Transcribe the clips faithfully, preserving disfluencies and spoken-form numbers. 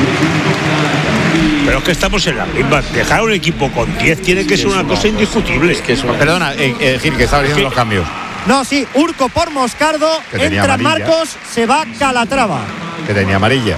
Pero es que estamos en la misma. Dejar un equipo con diez tiene que ser una cosa indiscutible. Es que es una... Perdona, eh, eh, Gil, que estaba diciendo los cambios. No, sí, Urco por Moscardo, entra Marcos, se va Calatrava. Que tenía amarilla.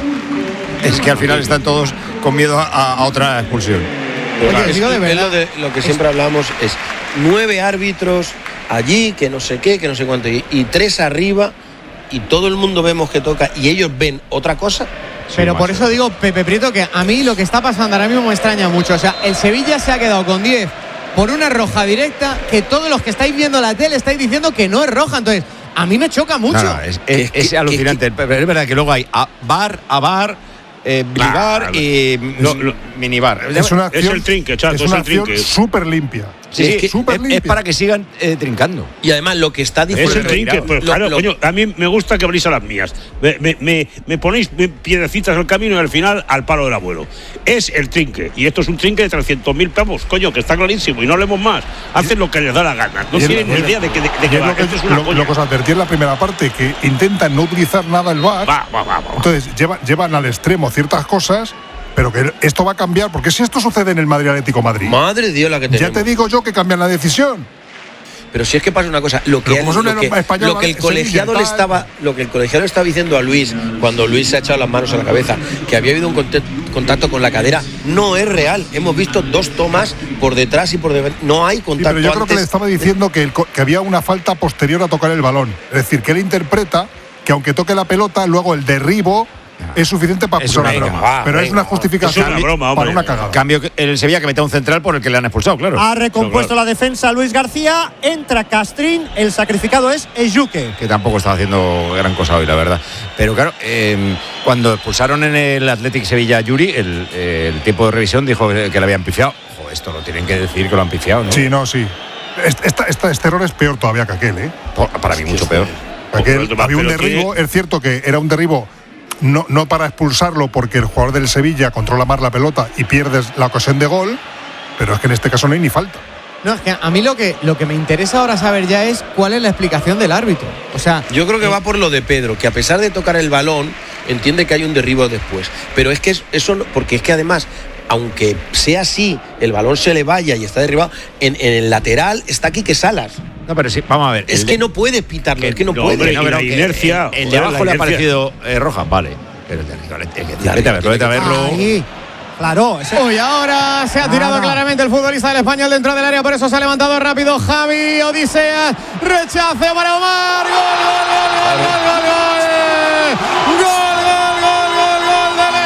Es que al final están todos con miedo a, a otra expulsión. Oye, digo de verdad, lo, de, lo que siempre es... hablamos es nueve árbitros allí, que no sé qué, que no sé cuánto, y, y tres arriba, y todo el mundo vemos que toca, y ellos ven otra cosa. Pero sí, por eso digo, Pepe Prieto, que a mí lo que está pasando ahora mismo me extraña mucho. O sea, el Sevilla se ha quedado con diez por una roja directa, que todos los que estáis viendo la tele estáis diciendo que no es roja. Entonces, a mí me choca mucho. No, no, es, es, es, es alucinante. Que, que, es verdad que luego hay a bar, a bar, eh, bilibar y lo, lo, minibar. Es, una acción, es el trinque, chato, es es una el trinque. acción súper limpia. Sí, sí, es, que súper es, limpia. Es para que sigan eh, trincando. Y además lo que está diciendo es el trinque, pues lo, claro, lo, coño, a mí me gusta que abrís a las mías. Me, me, me, me ponéis piedrecitas al camino y al final al palo del abuelo. Es el trinque. Y esto es un trinque de trescientos mil pavos, coño, que está clarísimo. Y no hablemos más. Hacen lo que les da la gana. No tienen ni idea de que, de, de que va. Lo que, esto es una lo, lo que os advertí en la primera parte, que intentan no utilizar nada el V A R. Va, va, va, va. Entonces llevan, llevan al extremo ciertas cosas. Pero que esto va a cambiar, porque si esto sucede en el Madrid Atlético Madrid. Madre Dios, la que tenemos. Ya te digo yo que cambian la decisión. Pero si es que pasa una cosa, lo que, él, lo que, español, lo que el colegiado le estaba, lo que el colegiado le estaba diciendo a Luis cuando Luis se ha echado las manos a la cabeza, que había habido un contacto con la cadera, no es real. Hemos visto dos tomas por detrás y por detrás, no hay contacto. Sí, pero yo creo antes. que le estaba diciendo que, el, que había una falta posterior a tocar el balón. Es decir, que él interpreta que aunque toque la pelota, luego el derribo es suficiente para acusar una broma. Va, pero venga, es una justificación es una broma, para una cagada. Cambio en el Sevilla, que mete un central por el que le han expulsado, claro. Ha recompuesto claro. la defensa Luis García, entra Castrín, el sacrificado es Ejuke. Que tampoco estaba haciendo gran cosa hoy, la verdad. Pero claro, eh, cuando expulsaron en el Athletic Sevilla a Yuri, el, eh, el tiempo de revisión dijo que, que le habían pifiado. Ojo, esto lo tienen que decir que lo han pifiado, ¿no? Sí, no, sí. Este, esta, esta, este error es peor todavía que aquel, ¿eh? Para mí mucho peor. Aquel, había un derribo, es cierto que era un derribo No, no para expulsarlo porque el jugador del Sevilla controla más la pelota y pierdes la ocasión de gol, pero es que en este caso no hay ni falta. No, es que a mí lo que, lo que me interesa ahora saber ya es cuál es la explicación del árbitro. O sea, yo creo que eh, va por lo de Pedro, que a pesar de tocar el balón, entiende que hay un derribo después. Pero es que es, eso, porque es que además, aunque sea así, el balón se le vaya y está derribado, en, en el lateral está Quique Salas. No, pero sí, vamos a ver. Es que de, no puede pitarlo, que, es que no, no puede. Hombre, no, pero la inercia. El, el de abajo le ha parecido eh, roja, vale. Pero vete a verlo, vete a verlo. Ahí. Claro. Ese... Uy, ahora se ha tirado ah, no. claramente el futbolista del Español dentro del área, por eso se ha levantado rápido Javi Odisea. Rechace para Omar. Gol, gol, gol, gol, gol, gol. Gol, gol, gol, gol, gol del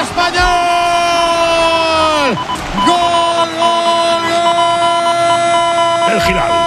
Español. Gol, gol, gol. El Girado.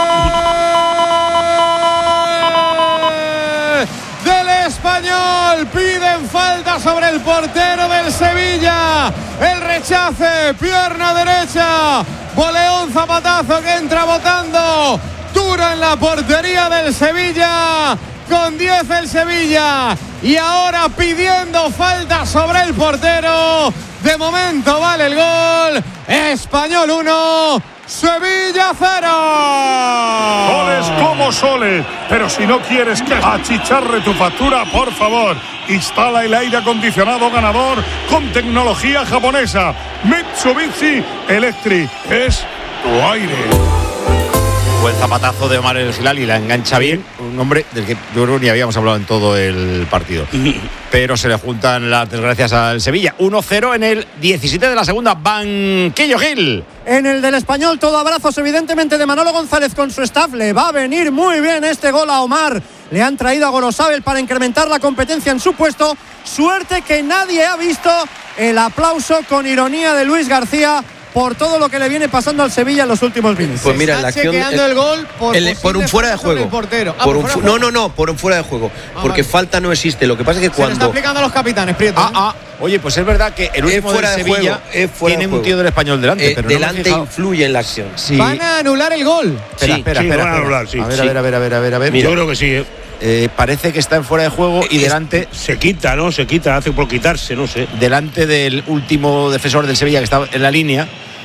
Español, piden falta sobre el portero del Sevilla, el rechace, pierna derecha, voleón zapatazo que entra botando, duro en la portería del Sevilla, con diez el Sevilla, y ahora pidiendo falta sobre el portero. De momento vale el gol. Español uno, Sevilla cero. Soles como soles, pero si no quieres que achicharre tu factura, por favor, instala el aire acondicionado ganador con tecnología japonesa. Mitsubishi Electric es tu aire. Buen zapatazo de Omar El Hilal y la engancha bien. Un hombre del que yo creo que ni habíamos hablado en todo el partido. Pero se le juntan las desgracias al Sevilla. uno cero en el diecisiete de la segunda. Banquillo Gil. En el del Español, todo abrazos evidentemente de Manolo González con su staff. Le va a venir muy bien este gol a Omar. Le han traído a Gorosabel para incrementar la competencia en su puesto. Suerte que nadie ha visto el aplauso con ironía de Luis García por todo lo que le viene pasando al Sevilla en los últimos minutos. Pues mira, la acción chequeando el, el gol por, el, por un fuera de juego. Portero. Ah, por por un fuera fu- no, no, no, por un fuera de juego. Ah, porque vale. falta no existe. Lo que pasa es que cuando. Se lo está aplicando a los capitanes, Prieto. Ah, ah. Oye, pues es verdad que el último fuera del de Sevilla juego, tiene un tío del Español delante. Eh, pero delante no influye en la acción. Sí. Van a anular el gol. Espera, Sí, espera, sí, espera. van a espera. anular, sí. A ver, Sí. a ver, a ver, a ver, a ver, a ver. Mira, yo creo que sí. Eh. Eh, parece que está en fuera de juego y delante. Se quita, ¿no? Se quita, hace por quitarse, no sé. Delante del último defensor del Sevilla que está en la línea.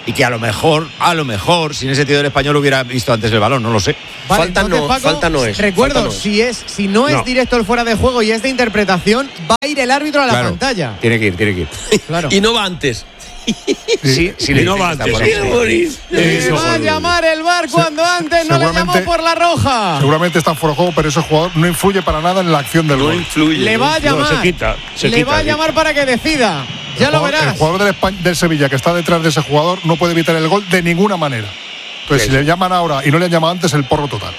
y que a lo mejor, a lo mejor, sin ese tío del Español hubiera visto antes el balón, no lo sé. Vale, falta, entonces, no, Paco, falta no es. Recuerdo, falta no es. si es si no es no. directo el fuera de juego y es de interpretación, va a ir el árbitro a la Claro, pantalla. Tiene que ir, tiene que ir. Claro. Y no va antes. Sí, sí, Y no va antes. Le va a llamar el V A R cuando antes no le llamó por la roja. Seguramente está fuera de juego, pero ese jugador no influye para nada en la acción del No gol. influye. Le va a llamar. No, se quita, se le quita, va a sí. llamar para que decida. Ya el lo jugador, verás. El jugador del, Espa- del Sevilla que está detrás de ese jugador no puede evitar el gol de ninguna manera. Entonces, Sí, si sí. le llaman ahora y no le han llamado antes, el porro total.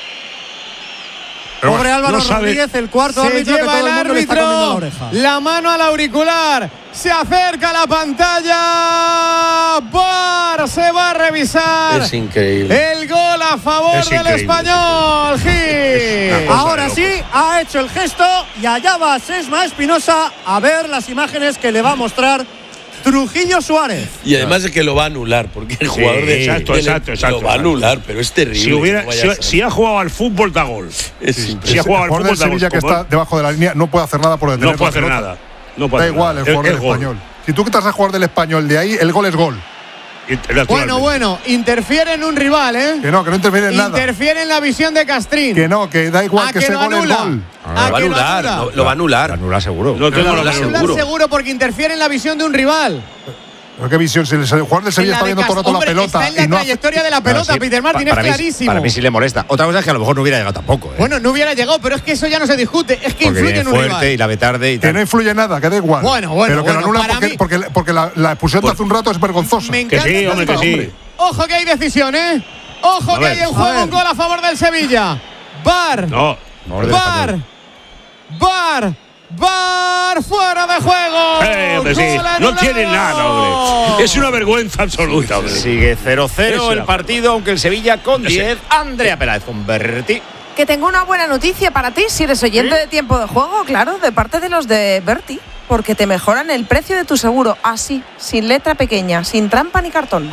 Pero Pobre bueno, Álvaro no sabe- Rodríguez, el cuarto Se árbitro que lleva todo el el mundo le está comiendo la árbitro oreja. la mano al auricular. Se acerca a la pantalla. V A R se va a revisar. Es increíble. El gol a favor Es del increíble, español. Gil. Es una cosa Ahora de sí, ha hecho el gesto y allá va Sesma Espinosa a ver las imágenes que le va a mostrar Trujillo Suárez. Y además es que lo va a anular, porque el jugador de exacto, del- exacto, exacto, lo va a exacto. anular, pero es terrible. Si, hubiera, que no vaya si, a ser. si ha jugado al fútbol, da gol. Es Si impresionante. ha jugado el al jugador del fútbol, da Sevilla gol. que Como está debajo de la línea no puede hacer nada por detener No puede la hacer pelota. nada. No puede Da hacer igual nada. el jugador Es del gol. Español. Si tú quitas al jugador del Español de ahí, el gol es gol. Y- Bueno, naturalmente. bueno, interfiere en un rival, ¿eh? Que no, que no interfiere en nada. Interfiere en la visión de Castrín. Que no, que da igual ¿A que que ese lo gol es anula? gol. ¿A Lo va a que lo anular, anula? lo, lo va a anular. Anula seguro. No tengo No, la no, menor seguro. duda. Seguro porque interfiere en la visión de un rival. Pero qué visión, si el jugador del Sevilla En la está de viendo todo el rato Cas- la hombre, pelota está en la y no hace- trayectoria de la Bueno, pelota, sí, Peter pa- Martin, para es mí- clarísimo. Para mí sí le molesta. Otra cosa es que a lo mejor no hubiera llegado tampoco. ¿eh? Bueno, no hubiera llegado, pero es que eso ya no se discute. Es que porque influye viene en un fuerte rival. y la ve tarde y Que tal. no influye nada, que da igual. Bueno, bueno, Pero que bueno, lo anulan para porque, mí- porque, porque la, la expulsión de hace un rato es vergonzosa. Me Que encanta sí, esta hombre, que jugada. sí. Ojo que hay decisión, ¿eh? Ojo A que ver. hay en A juego ver. un gol a favor del Sevilla. V A R. No. Favor del V A R. Español. V A R. V A R fuera de juego. Eh, hombre, sí. Gol No anulado. tiene nada, hombre. Es una vergüenza absoluta, hombre. Sigue cero cero Es el una- partido, aunque el Sevilla con Ese. diez. Andrea Peláez con Berti. Que tengo una buena noticia para ti, si eres oyente de Tiempo de Juego, claro, de parte de los de Berti, porque te mejoran el precio de tu seguro, así, sin letra pequeña, sin trampa ni cartón.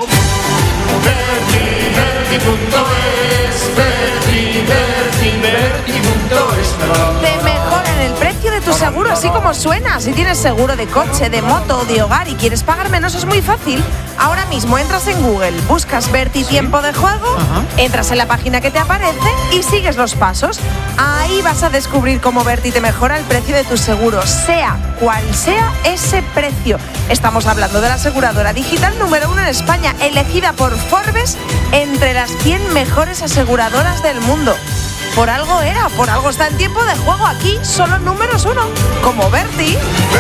Te mejoran el precio de tu seguro, así como suena. Si tienes seguro de coche, de moto o de hogar y quieres pagar menos, es muy fácil. Ahora mismo entras en Google, buscas Berti Tiempo de Juego, entras en la página que te aparece y sigues los pasos. Ahí vas a descubrir cómo Berti te mejora el precio de tu seguro, sea cual sea ese precio. Estamos hablando de la aseguradora digital número uno en España, elegida por Forbes entre las cien mejores aseguradoras del mundo. Por algo era, por algo está en Tiempo de Juego aquí, solo números uno, como Berti.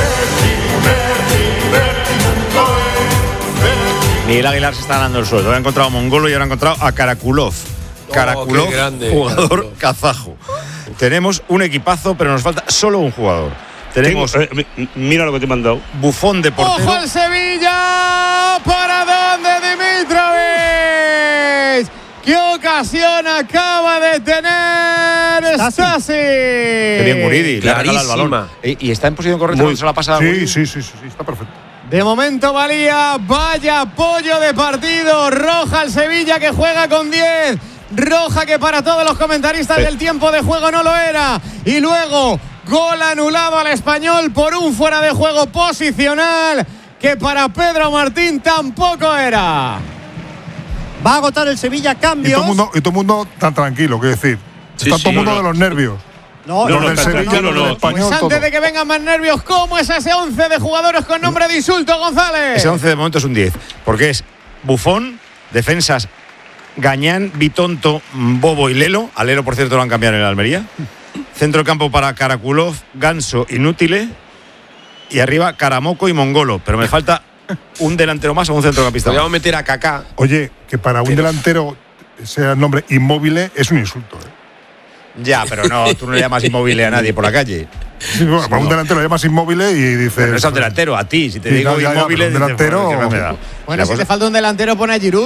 Miguel Aguilar se está ganando el sueldo. Ha encontrado a Mongolo y ahora ha encontrado a Karakulov. Karakulov, qué grande, jugador Karakulov. kazajo. Tenemos un equipazo, pero nos falta solo un jugador. Tenemos Tengo- eh, mi- mira lo que te he mandado. Bufón de portero. ¡Ojo al Sevilla! ¿Para dónde Dimitrovic? ¿Qué ocasión acaba de tener Stasi? Qué bien Guridi, le ha regalado el balón. Clarísima. Y, y está en posición correcta, Muy- no se la pasa a Sí, Guridi. sí, sí, sí, sí, está perfecto. De momento valía, vaya apoyo de partido. Roja al Sevilla que juega con diez. Roja que para todos los comentaristas Eh. del Tiempo de Juego no lo era. Y luego gol anulado al Español por un fuera de juego posicional que para Pedro Martín tampoco era. Va a agotar el Sevilla Y cambios. todo el mundo, y todo el mundo tan tranquilo, quiero decir. Sí, Está sí, todo el mundo no, de no. los nervios. No, No, los no, del está Sevilla, tranquilo, los del no. Español, Pues antes todo. de que vengan más nervios, ¿cómo es ese once de jugadores con nombre de insulto, González? Ese once de momento es un diez, porque es Bufón, defensas Gañán, Bitonto, Bobo y Lelo. A Lelo, por cierto, lo han cambiado en el Almería. Centro de campo para Karakulov, Ganso, Inútile. Y arriba Karamoco y Mongolo. Pero me falta un delantero más o un centrocampista más. Podríamos meter a Kaká. Oye, que para un delantero sea el nombre Inmóvil es un insulto. ¿eh? Ya, pero no, tú no le llamas inmóvil a nadie por la calle. Sí, bueno, para un delantero le llamas Inmóvil y dices. Pero no es a un delantero, a ti. Si te Sí, digo ya, ya, inmóvil, pero un dices, delantero- "Joder, qué enfermedad". Bueno, La si cosa- te falta un delantero, pone a Giroud.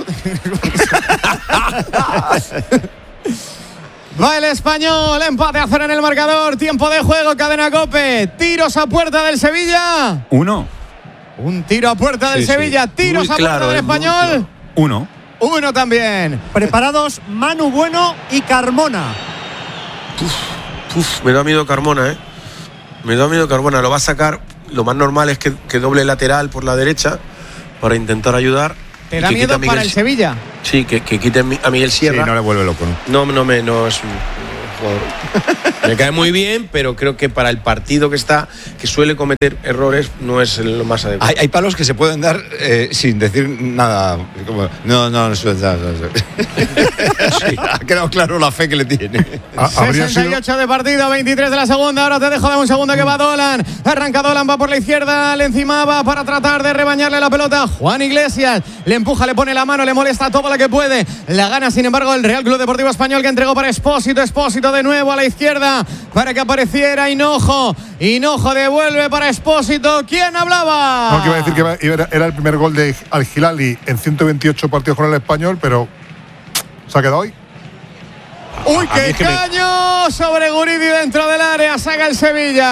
Va el Español, empate a cero en el marcador, tiempo de juego, cadena COPE, tiros a puerta del Sevilla. Uno. Un tiro a puerta del Sí, sí. Sevilla, tiros Muy a claro, puerta del eh, muy Español. Uno. Uno también. preparados Manu Bueno y Carmona. Uf, me da miedo Carmona, ¿eh? Me da miedo Carmona. Lo va a sacar. Lo más normal es que, que doble lateral por la derecha para intentar ayudar. ¿Te da miedo para el Sevilla? Sí, que, que quiten a Miguel Sierra. Sí, no le vuelve loco, ¿no? No, no me no es un jugador. Me cae muy bien, pero creo que para el partido que está, que suele cometer errores, no es lo más adecuado. Hay, hay palos que se pueden dar eh, sin decir nada. Como, no, no, no, no, no, no. Sí, ha quedado claro la fe que le tiene. sesenta y ocho sido... de partido, veintitrés de la segunda. Ahora te dejo de un segundo que va Dolan. Arranca Dolan, va por la izquierda, le encimaba para tratar de rebañarle la pelota. Juan Iglesias le empuja, le pone la mano, le molesta todo lo que puede. La gana, sin embargo, el Real Club Deportivo Español, que entregó para Expósito. Expósito de nuevo a la izquierda para que apareciera Hinojo. Hinojo devuelve para Expósito. ¿Quién hablaba? No, que iba a decir que era, era el primer gol de Al Hilali en ciento veintiocho partidos con el Español, pero se ha quedado hoy. ¡Uy, qué es caño! Me... Sobre Guridi dentro del área, saca el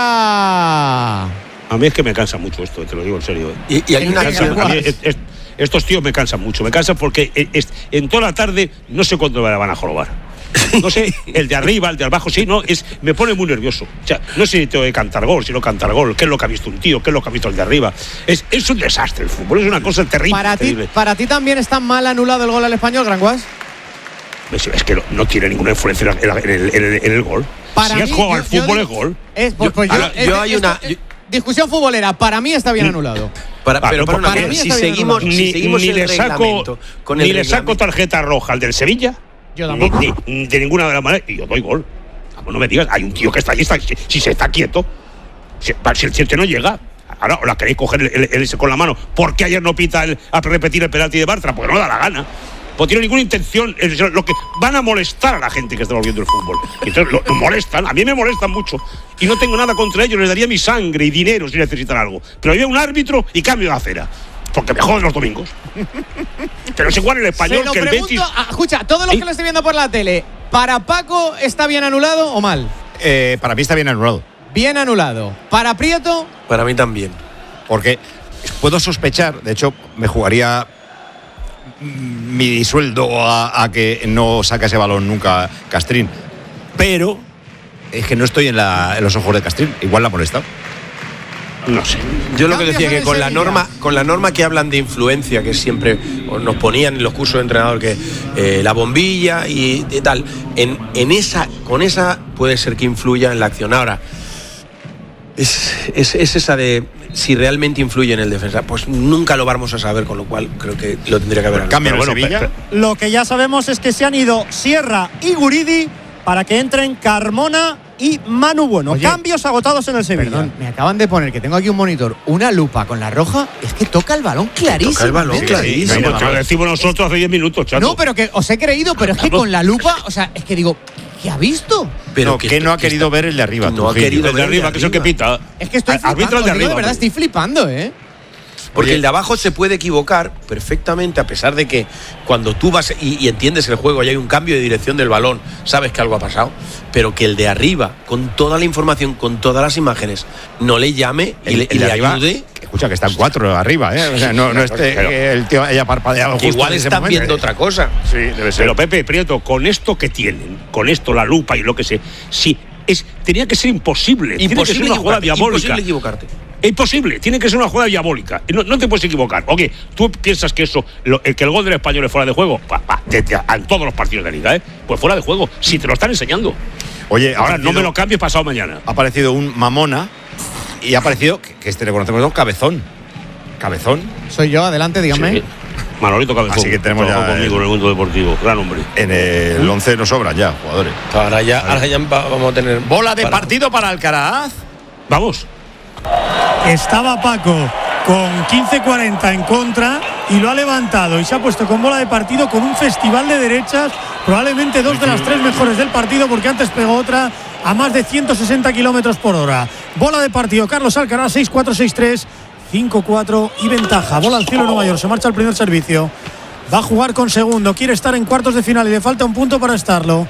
Sevilla. A mí es que me cansa mucho esto, te lo digo en serio. ¿eh? Y, y hay una cansa, a mí es, es, estos tíos me cansan mucho, me cansan porque es, es, en toda la tarde no sé cuándo me van a jorobar. No sé, el de arriba, el de abajo, sí, no, es, me pone muy nervioso. O sea, no sé si tengo que cantar gol, si no cantar gol, qué es lo que ha visto un tío, qué es lo que ha visto el de arriba. Es, es un desastre el fútbol, es una cosa terrible. Para, terrible. Ti, ¿Para ti también está mal anulado el gol al Español, Granguas? Es que no, no tiene ninguna influencia en el, en el, en el, en el gol. Para si has mí, jugado yo, al fútbol, yo, es gol. Es, pues, pues yo, yo, es, yo hay esto, una. Es, discusión futbolera, para mí está bien anulado. Para, ah, pero para, para, para mí si seguimos, ni, si seguimos ni el le saco, con ni el le saco tarjeta roja al del Sevilla. Yo tampoco. Ni, ni, de ninguna de las maneras. Y yo doy gol. No me digas, hay un tío que está ahí, está, si, si se está quieto, si, si el siete no llega. Ahora la queréis coger el, el, el, con la mano. ¿Por qué ayer no pita el, a repetir el penalti de Bartra? Porque no da la gana. Pues tiene ninguna intención. Es lo que van a molestar a la gente que está volviendo el fútbol. Y entonces lo, lo molestan. A mí me molestan mucho. Y no tengo nada contra ellos. Les daría mi sangre y dinero si necesitan algo. Pero había un árbitro y cambio de acera. Porque me joden los domingos. Pero es igual el español Se lo que el pregunto, Betis. a, escucha, todos los que lo estoy viendo por la tele, ¿para Paco está bien anulado o mal? Eh, para mí está bien anulado. Bien anulado. ¿Para Prieto? Para mí también. Porque puedo sospechar, de hecho, me jugaría mi sueldo a, a que no saque ese balón nunca Castrín. Pero es que no estoy en, la, en los ojos de Castrín. Igual la ha molestado. No sé. Yo lo que decía que con la norma, con la norma que hablan de influencia, que siempre nos ponían en los cursos de entrenador, que eh, la bombilla y, y tal, en, en esa, con esa puede ser que influya en la acción. Ahora, es, es, es esa de si realmente influye en el defensa, pues nunca lo vamos a saber, con lo cual creo que lo tendría que haber. Cambio bueno, Sevilla. pero, pero, lo que ya sabemos es que se han ido Sierra y Guridi para que entren Carmona y Manu Bueno. Oye, cambios agotados en el Sevilla. Perdón, me acaban de poner, que tengo aquí un monitor, una lupa con la roja, es que toca el balón clarísimo. Toca el balón ¿eh? clarísimo. Sí, sí, lo decimos nosotros hace diez minutos, chato. No, pero que os he creído, pero es que con la lupa, o sea, es que digo, ¿qué ha visto? Pero no, que, que no ha querido está, ver el de arriba. No ha querido el de arriba, que es el que pita. Es que estoy flipando, el de arriba, de verdad, estoy flipando, ¿eh? Porque Oye. el de abajo se puede equivocar perfectamente, a pesar de que cuando tú vas y, y entiendes el juego y hay un cambio de dirección del balón, sabes que algo ha pasado, pero que el de arriba, con toda la información, con todas las imágenes, no le llame y el, le, el y le arriba, ayude. Escucha, que están cuatro arriba, ¿eh? O sea, no, no esté pero, el tío haya parpadeado justo igual en ese están momento, viendo ¿eh? otra cosa. Sí, debe ser. Pero Pepe Prieto, con esto que tienen, con esto, la lupa y lo que sé, sí, es, tenía que ser imposible. Imposible tiene que ser una jugada diabólica. Imposible equivocarte. Es imposible, tiene que ser una jugada diabólica. No, no te puedes equivocar. Ok, tú piensas que eso, lo, el, que el gol del Español es fuera de juego, pa, pa, de, de, en todos los partidos de la liga, ¿eh? Pues fuera de juego, si te lo están enseñando. Oye, ahora no me lo cambies pasado mañana. Ha aparecido un Mamona y ha aparecido, que, que este le conocemos como Cabezón. Cabezón. Soy yo, adelante, dígame. Sí. Manolito Cabezón. Así que tenemos ya conmigo el, en el mundo deportivo, gran hombre. En el once nos sobran ya jugadores. Ahora ya, ahora ya vamos a tener bola de para... partido para Alcaraz. Vamos. Estaba Paco con quince cuarenta en contra y lo ha levantado y se ha puesto con bola de partido con un festival de derechas, probablemente dos de las tres mejores del partido, porque antes pegó otra a más de ciento sesenta kilómetros por hora. Bola de partido, Carlos Alcaraz, seis cuatro, seis tres, cinco cuatro y ventaja. Bola al cielo Nueva York, se marcha al primer servicio. Va a jugar con segundo, quiere estar en cuartos de final y le falta un punto para estarlo.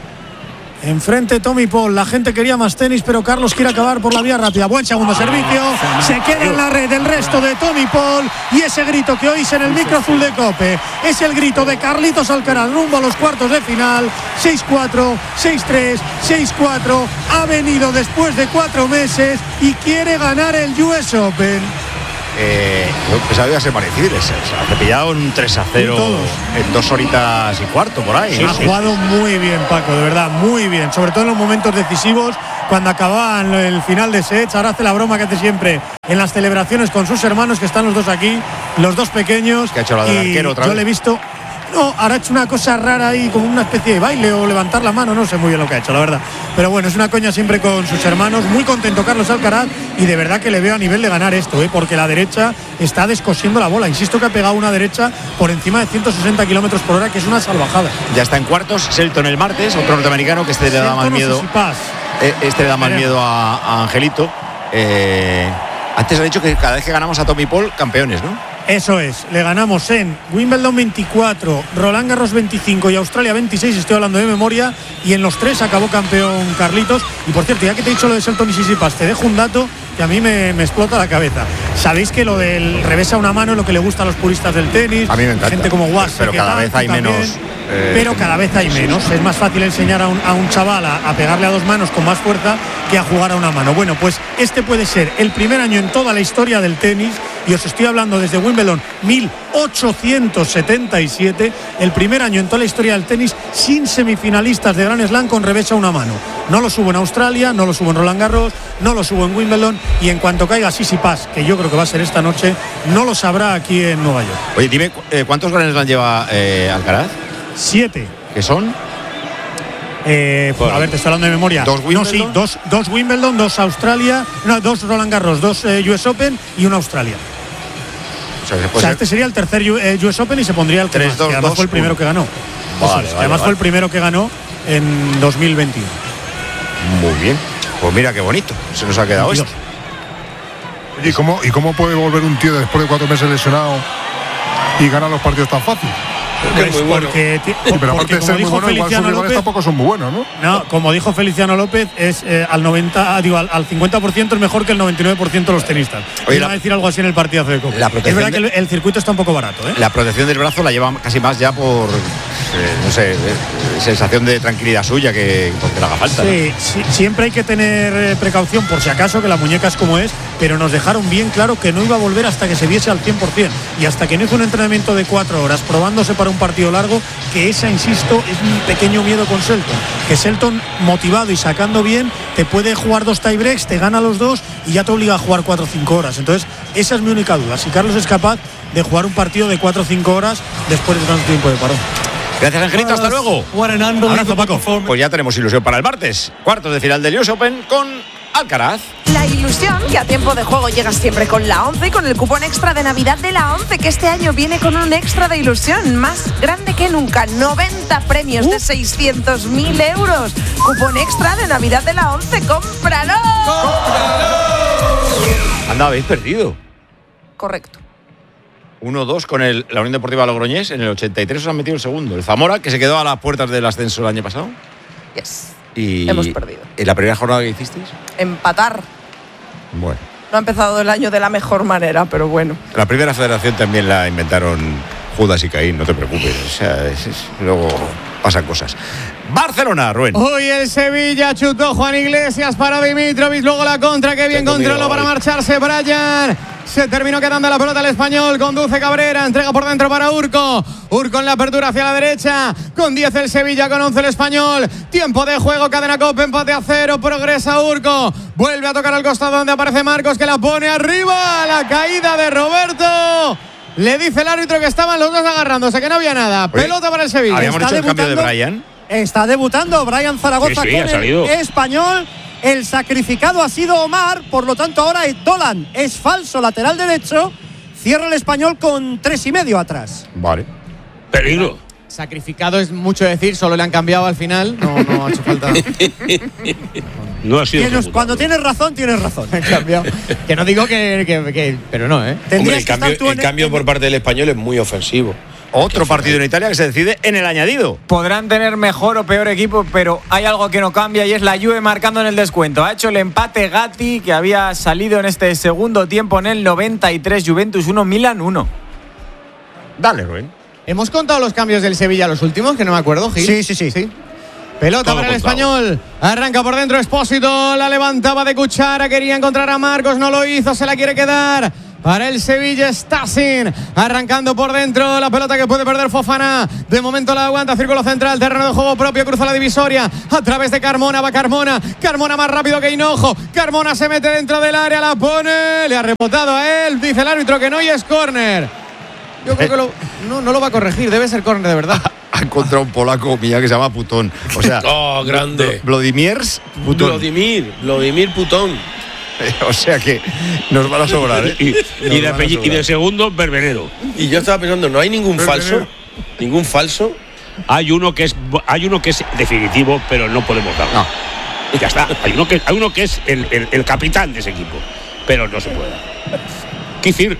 Enfrente Tommy Paul, la gente quería más tenis, pero Carlos quiere acabar por la vía rápida. Buen segundo servicio, se queda en la red el resto de Tommy Paul y ese grito que oís en el micro azul de COPE es el grito de Carlitos Alcaraz rumbo a los cuartos de final. Seis cuatro, seis tres, seis cuatro, ha venido después de cuatro meses y quiere ganar el U S Open. Eh, yo pensaba que iba a ser parecido. Se ha cepillado un tres a cero en dos horitas y cuarto por ahí. Sí, ¿no? ha jugado muy bien, Paco, de verdad, muy bien. Sobre todo en los momentos decisivos, cuando acababan el final de sets. Ahora hace la broma que hace siempre en las celebraciones con sus hermanos, que están los dos aquí, los dos pequeños. Que ha hecho la del arquero otra yo vez. le he visto. No, ahora ha hecho una cosa rara ahí, como una especie de baile o levantar la mano, no sé muy bien lo que ha hecho, la verdad. Pero bueno, es una coña siempre con sus hermanos. Muy contento Carlos Alcaraz, y de verdad que le veo a nivel de ganar esto, ¿eh? Porque la derecha está descosiendo la bola. Insisto que ha pegado una derecha por encima de ciento sesenta kilómetros por hora, que es una salvajada. Ya está en cuartos, Shelton el martes, otro norteamericano que este le da más miedo. Eh, este le da más miedo a, a Angelito. Eh, antes ha dicho que cada vez que ganamos a Tommy Paul, campeones, ¿no? Eso es, le ganamos en Wimbledon veinticuatro, Roland Garros veinticinco y Australia veintiséis, estoy hablando de memoria, y en los tres acabó campeón Carlitos. Y por cierto, ya que te he dicho lo de Shelton y Tsitsipas, te dejo un dato que a mí me, me explota la cabeza. Sabéis que lo del revés a una mano es lo que le gusta a los puristas del tenis, a mí me encanta. Gente como Guas, pero cada vez hay también, menos eh, pero cada vez hay menos. Es más fácil enseñar a un, a un chaval a, a pegarle a dos manos con más fuerza que a jugar a una mano. Bueno, pues este puede ser el primer año en toda la historia del tenis, y os estoy hablando desde Wimbledon mil ochocientos setenta y siete, el primer año en toda la historia del tenis sin semifinalistas de Grand Slam con revés a una mano. No lo subo en Australia, no lo subo en Roland Garros, no lo subo en Wimbledon, y en cuanto caiga Tsitsipas, que yo creo que va a ser esta noche, no lo sabrá aquí en Nueva York. Oye, dime, eh, ¿cuántos Grand Slam lleva eh, Alcaraz? Siete. ¿Qué son? Eh, a ver, te estoy hablando de memoria. ¿Dos Wimbledon? No, sí, dos, dos Wimbledon, dos Australia, no, dos Roland Garros, dos eh, U S Open y una Australia. O sea, o sea este sería el tercer U S Open y se pondría el que, tres, más, dos, que además dos, fue el primero uno. que ganó. Vale, es, vale, además vale. fue el primero que ganó en dos mil veintiuno. Muy bien. Pues mira qué bonito se nos ha quedado Dios. esto. ¿Y cómo, ¿Y cómo puede volver un tío después de cuatro meses lesionado y ganar los partidos tan fácil? Pues muy bueno. Porque, sí, pero aparte de ser muy bueno, igual sus rivales López, tampoco son muy buenos, ¿no? No, como dijo Feliciano López, es eh, al noventa, digo, al, al cincuenta por ciento es mejor que el noventa y nueve por ciento de los tenistas. Oye, Iba a decir algo así en el partidazo de Copa. La es verdad que el, el circuito está un poco barato, ¿eh? La protección del brazo la lleva casi más ya por, eh, no sé, eh, sensación de tranquilidad suya que porque le haga falta. Sí, ¿no? sí, siempre hay que tener eh, precaución por si acaso, que la muñeca es como es, pero nos dejaron bien claro que no iba a volver hasta que se viese al cien por ciento, y hasta que no hizo un entrenamiento de cuatro horas probándose para un partido largo, que esa, insisto, es mi pequeño miedo con Shelton, que Shelton motivado y sacando bien te puede jugar dos tiebreaks, te gana los dos y ya te obliga a jugar cuatro o cinco horas. Entonces esa es mi única duda, si Carlos es capaz de jugar un partido de cuatro o cinco horas después de tanto tiempo de parón. Gracias, Angelito, hasta luego. Abrazo, Paco. Pues ya tenemos ilusión para el martes, cuartos de final del U S Open con Alcaraz. La ilusión, que a tiempo de juego llegas siempre con la once, con el cupón extra de Navidad de la once, que este año viene con un extra de ilusión más grande que nunca. noventa premios de seiscientos mil euros. Cupón extra de Navidad de la once. ¡Cómpralo! Anda, habéis perdido. Correcto. uno dos con el, la Unión Deportiva Logroñés. En el ochenta y tres os han metido el segundo. El Zamora, que se quedó a las puertas del ascenso el año pasado. Yes. Y hemos perdido. ¿En la primera jornada que hicisteis? Empatar. Bueno. No ha empezado el año de la mejor manera, pero bueno. La primera federación también la inventaron Judas y Caín, no te preocupes. O sea, es, es, luego pasan cosas. Barcelona, Rubén. Hoy el Sevilla chutó Juan Iglesias para Dimitrovic, luego la contra, que bien controló para marcharse Brian. Se terminó quedando la pelota el español, conduce Cabrera, entrega por dentro para Urco. Urco en la apertura hacia la derecha, con diez el Sevilla, con once el español. Tiempo de juego, cadena Cope, empate a cero, progresa Urco. Vuelve a tocar al costado donde aparece Marcos, que la pone arriba, la caída de Roberto. Le dice el árbitro que estaban los dos agarrándose, que no había nada. Oye, pelota para el Sevilla. Habíamos Está hecho el cambio de Brian. Está debutando Brian Zaragoza sí, sí, con el español. El sacrificado ha sido Omar, por lo tanto ahora es Dolan. Es falso, lateral derecho. Cierra el español con tres y medio atrás. Vale. Peligro. Sacrificado es mucho decir, solo le han cambiado al final. No, no ha hecho falta. No ha sido. Tienes, cuando tienes razón, tienes razón. cambiado. Que no digo que, que, que. Pero no, ¿eh? Hombre, el cambio, el cambio por parte del español es muy ofensivo. Otro partido en Italia que se decide en el añadido. Podrán tener mejor o peor equipo, pero hay algo que no cambia y es la Juve marcando en el descuento. Ha hecho el empate Gatti, que había salido en este segundo tiempo en el noventa y tres. Juventus uno, Milan uno. Dale, Rubén. Hemos contado los cambios del Sevilla, los últimos, que no me acuerdo, Gil. Sí, sí, sí. sí. Pelota Todo para el contado. español. Arranca por dentro Espósito. La levantaba de cuchara. Quería encontrar a Marcos. No lo hizo. Se la quiere quedar. para el Sevilla. Stasic arrancando por dentro, la pelota que puede perder Fofana. De momento la aguanta, círculo central, terreno de juego propio, cruza la divisoria a través de Carmona, va Carmona. Carmona más rápido que Hinojo. Carmona se mete dentro del área, la pone, le ha rebotado a él. Dice el árbitro que no y es córner. Yo creo que lo, no, no lo va a corregir, debe ser córner de verdad. Ha encontrado un polaco mía que se llama Putón. O sea, oh, grande. Vladimirs Putón. Vladimir, Vladimir Putón. O sea que nos van a sobrar, ¿eh? y, y, de apellido, y de segundo, Verbenero. Y yo estaba pensando, ¿no hay ningún Verbenero. falso? ¿Ningún falso? Hay uno que es hay uno que es definitivo, pero no podemos darlo. No. Ya está. Hay uno que, hay uno que es el, el, el capitán de ese equipo, pero no se puede. ¿Qué decir?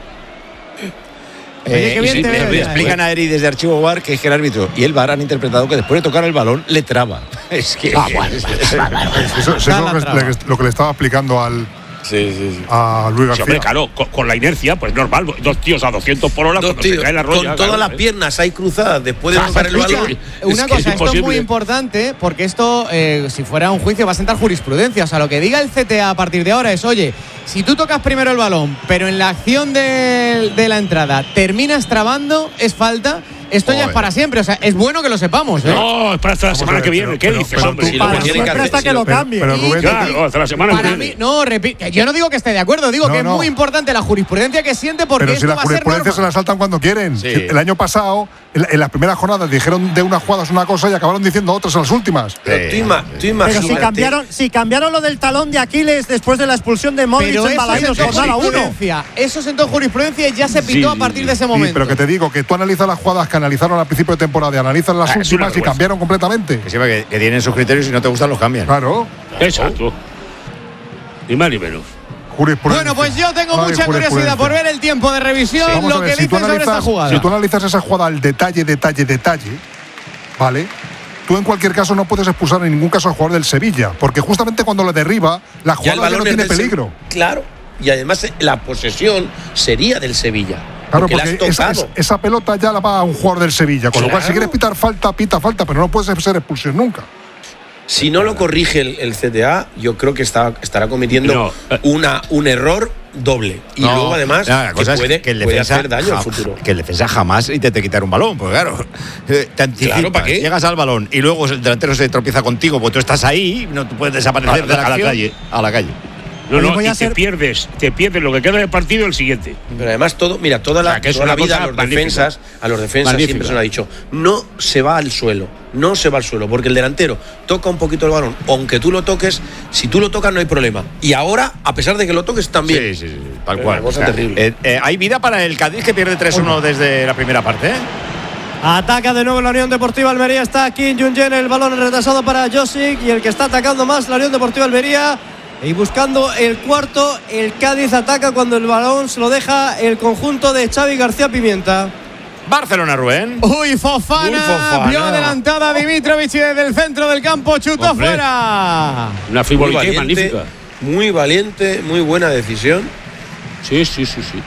Eh, Oye, bien te veo, le explican a Eri desde Archivo V A R que es que el árbitro y el V A R han interpretado que después de tocar el balón le traba. Es que ah, bueno, es, es, eso, eso es lo que, lo que le estaba explicando al sí, sí, sí. a Luis García. Sí, hombre, claro, con, con la inercia, pues normal, dos tíos a doscientos por hora, dos tíos, se cae la roya, con todas claro, las ¿eh? piernas hay cruzadas después de tocar el balón. Una es cosa, es esto es muy importante porque esto, eh, si fuera un juicio, va a sentar jurisprudencia. O sea, lo que diga el C T A a partir de ahora es, oye, si tú tocas primero el balón, pero en la acción de, de la entrada terminas trabando, es falta. Esto ya es para siempre, o sea, es bueno que lo sepamos, ¿eh? No, es para hasta la Vamos semana ver, que viene. pero, ¿Qué pero, dices, pero, hombre? tú, Si para lo siempre que hasta que lo cambie. Pero, pero, Rubén, claro, hasta la semana para que mí, viene. no, repite, yo no digo que esté de acuerdo, digo no, que no. es muy importante la jurisprudencia que siente porque pero esto si la va a ser jurisprudencia se la saltan cuando quieren. Sí. El año pasado, en, en las primeras jornadas, dijeron de unas jugadas una cosa y acabaron diciendo otras en las últimas. Pero tú, ima, tú Pero si cambiaron, si cambiaron lo del talón de Aquiles después de la expulsión de Modric en Balaídos jornada uno. Eso sentó jurisprudencia y ya se pitó Sí, a partir sí, de ese Sí, momento. pero que te digo que tú analizas las jugadas que analizaron al principio de temporada y analizas las Ah, es una últimas y vergüenza. cambiaron completamente. Que, que, que tienen sus criterios y no te gustan los cambian. Claro. Exacto. Ni más ni menos. Jurisprudencia. Bueno, pues yo tengo No hay mucha curiosidad jurisprudencia. por ver el tiempo de revisión, Vamos lo a ver, que si dicen tú sobre esta analizas, jugada. si tú analizas esa jugada al detalle, detalle, detalle, ¿vale? Tú en cualquier caso no puedes expulsar en ningún caso al jugador del Sevilla, porque justamente cuando le derriba, la Ya el jugada ya no balón es tiene del peligro. Se- Claro, y además la posesión sería del Sevilla. Claro, porque, porque, la has esa, tocado. es- esa pelota ya la va a un jugador del Sevilla, con lo cual si Claro. quieres pitar falta, pita falta, pero no puedes ser expulsión nunca. Si no lo corrige el, el C T A, yo creo que está, estará cometiendo No. una, un error doble. Y No, luego, además, no, la que cosa es puede, que el puede defensa hacer daño al ja- futuro. Que el defensa jamás intente quitar un balón, porque claro, eh, te anticipas, Claro, ¿para qué? llegas al balón y luego el delantero se tropieza contigo, porque tú estás ahí, no tú puedes desaparecer A- de la, a la acción, calle. A la calle. No, Oye, no, voy y a te ser- pierdes, te pierdes lo que queda del partido el siguiente. Pero además todo, mira, toda la, O sea, que es toda la una vida cosa a los magnífica. defensas, a los defensas Magnífica. siempre se nos ha dicho, no se va al suelo, no se va al suelo, porque el delantero toca un poquito el balón, aunque tú lo toques, si tú lo tocas no hay problema. Y ahora, a pesar de que lo toques también. Sí, sí, sí, tal Es cual. una cosa terrible. eh, eh, hay vida para el Cádiz que pierde tres uno desde la primera parte, ¿eh? Ataca de nuevo la Unión Deportiva Almería. Está aquí Jungen, el balón retrasado para Josic. Y el que está atacando más la Unión Deportiva Almería. Y buscando el cuarto, el Cádiz ataca cuando el balón se lo deja el conjunto de Xavi García Pimienta. Barcelona, Rubén. Uy, Fofana, Uy, Fofana. vio adelantada a Dimitrovic y desde el centro del campo chutó Hombre. fuera. Una Muy frivolidad valiente, magnífica. muy valiente, muy buena decisión. Sí, sí, sí, sí.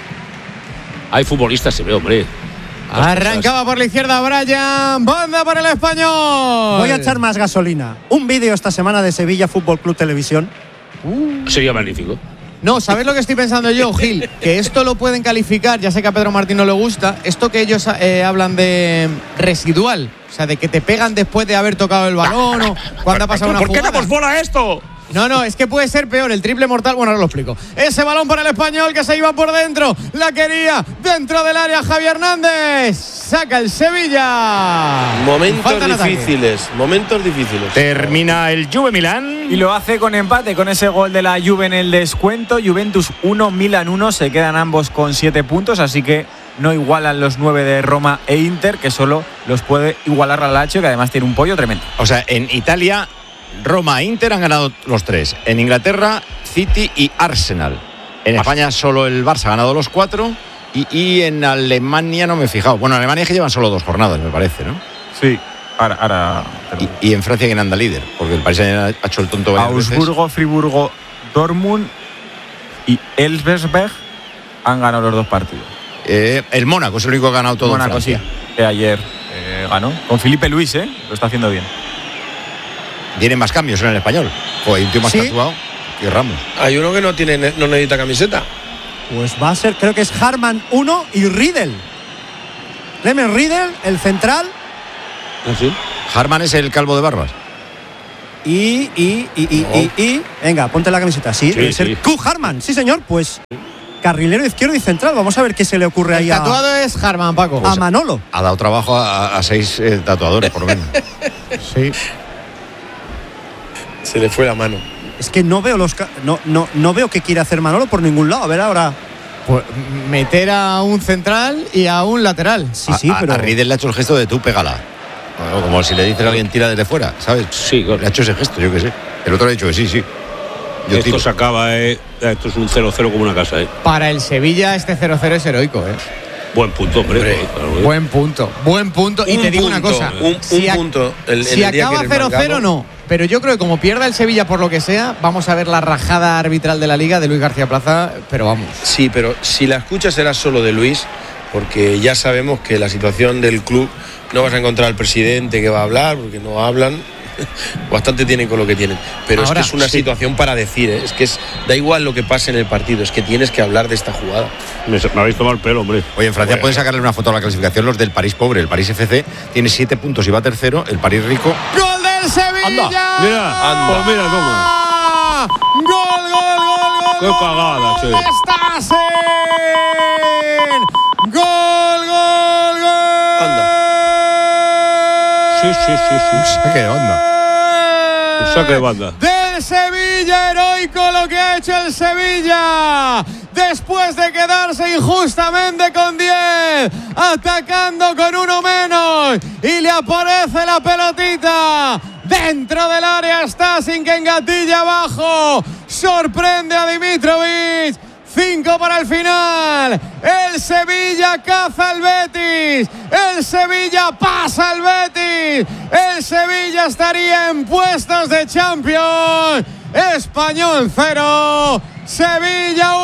Hay futbolistas, se ve, hombre. Arrancaba por la izquierda Brian, banda para el español. Voy a echar más gasolina. Un vídeo esta semana de Sevilla Fútbol Club Televisión. Sería magnífico. No, ¿sabes lo que estoy pensando yo, Gil? Que esto lo pueden calificar, ya sé que a Pedro Martín no le gusta, esto que ellos eh, hablan de residual, o sea, de que te pegan después de haber tocado el balón o cuando ha pasado una ¿Por qué jugada. damos bola a esto? No, no, es que puede ser peor, el triple mortal. Bueno, ahora lo explico. Ese balón para el español que se iba por dentro. La quería dentro del área Javier Hernández. Saca el Sevilla. Momentos Falta en ataque. difíciles, momentos difíciles. Termina el Juve Milán. Y lo hace con empate, con ese gol de la Juve en el descuento. Juventus uno, Milan uno. Se quedan ambos con siete puntos, así que no igualan los nueve de Roma e Inter, que solo los puede igualar la Lazio, que además tiene un pollo tremendo. O sea, en Italia, Roma e Inter han ganado los tres. En Inglaterra, City y Arsenal. En España solo el Barça ha ganado los cuatro. Y, y en Alemania no me he fijado. Bueno, en Alemania es que llevan solo dos jornadas, me parece, ¿no? Sí, ahora. ahora Y, y en Francia quién anda líder, porque el Paris Saint-Germain ha hecho el tonto varias veces. Augsburgo, Friburgo, Dortmund y Elversberg han ganado los dos partidos. Eh, el Mónaco es el único que ha ganado todo Mónaco, en sí, Francia. que ayer eh, ganó. Con Felipe Luis, ¿eh? Lo está haciendo bien. Tienen más cambios en el español. O hay un tío más ¿Sí? tatuado que Ramos. Hay uno que no tiene, no necesita camiseta. Pues va a ser, creo que es Harman uno y Riedel. Clemens Riedel, el central. ¿Ah, sí? Harman es el calvo de barbas. Y, y, y, y, no. y, y, venga, ponte la camiseta. Sí, sí debe ser sí. Q Harman, sí señor, pues carrilero izquierdo y central. Vamos a ver qué se le ocurre el ahí a... El tatuado es Harman, Paco. A Manolo. Ha dado trabajo a, a seis eh, tatuadores, por lo menos. Sí. Se le fue la mano. Es que no veo los no, no, no veo qué quiere hacer Manolo por ningún lado. A ver ahora. Pues meter a un central y a un lateral. Sí, sí, a, pero. A Riedel le ha hecho el gesto de tú pégala. Como si le dice a alguien tira desde fuera, ¿sabes? Sí, claro. Le ha hecho ese gesto, yo qué sé. El otro le ha dicho que sí, sí. Yo esto tiro. Se acaba, eh. Esto es un cero cero como una casa, eh. Para el Sevilla este cero cero es heroico, eh. Buen punto, hombre. hombre. Claro, eh. Buen punto, buen punto. Y un te digo punto, una cosa. Un, si un punto. El, si el acaba cero cero, no. Pero yo creo que como pierda el Sevilla por lo que sea, vamos a ver la rajada arbitral de la Liga de Luis García Plaza, pero vamos. Sí, pero si la escucha será solo de Luis, porque ya sabemos que la situación del club, no vas a encontrar al presidente que va a hablar, porque no hablan, bastante tienen con lo que tienen. Pero ahora, es que es una sí. situación para decir, ¿eh? Es que es, da igual lo que pase en el partido, es que tienes que hablar de esta jugada. Me, me habéis tomado el pelo, hombre. Oye, en Francia bueno. pueden sacarle una foto a la clasificación los del París pobre. El París F C tiene siete puntos y va tercero, el París rico. ¡Gol del Sevilla! Anda, mira, anda. Pues mira, toma. ¡Gol, gol, gol, gol! ¡Qué cagada, che! ¡Estás en! ¡Gol, gol, gol! Anda. Sí, sí, sí, sí. Un saque de banda. Un saque de banda. Del Sevilla, heroico lo que ha hecho el Sevilla. Después de quedarse injustamente con diez, atacando con uno menos. Y le aparece la pelotita. Dentro del área está sin que engatilla abajo. Sorprende a Dimitrovic. Cinco para el final. El Sevilla caza al Betis. El Sevilla pasa al Betis. El Sevilla estaría en puestos de Champions. Español cero. Sevilla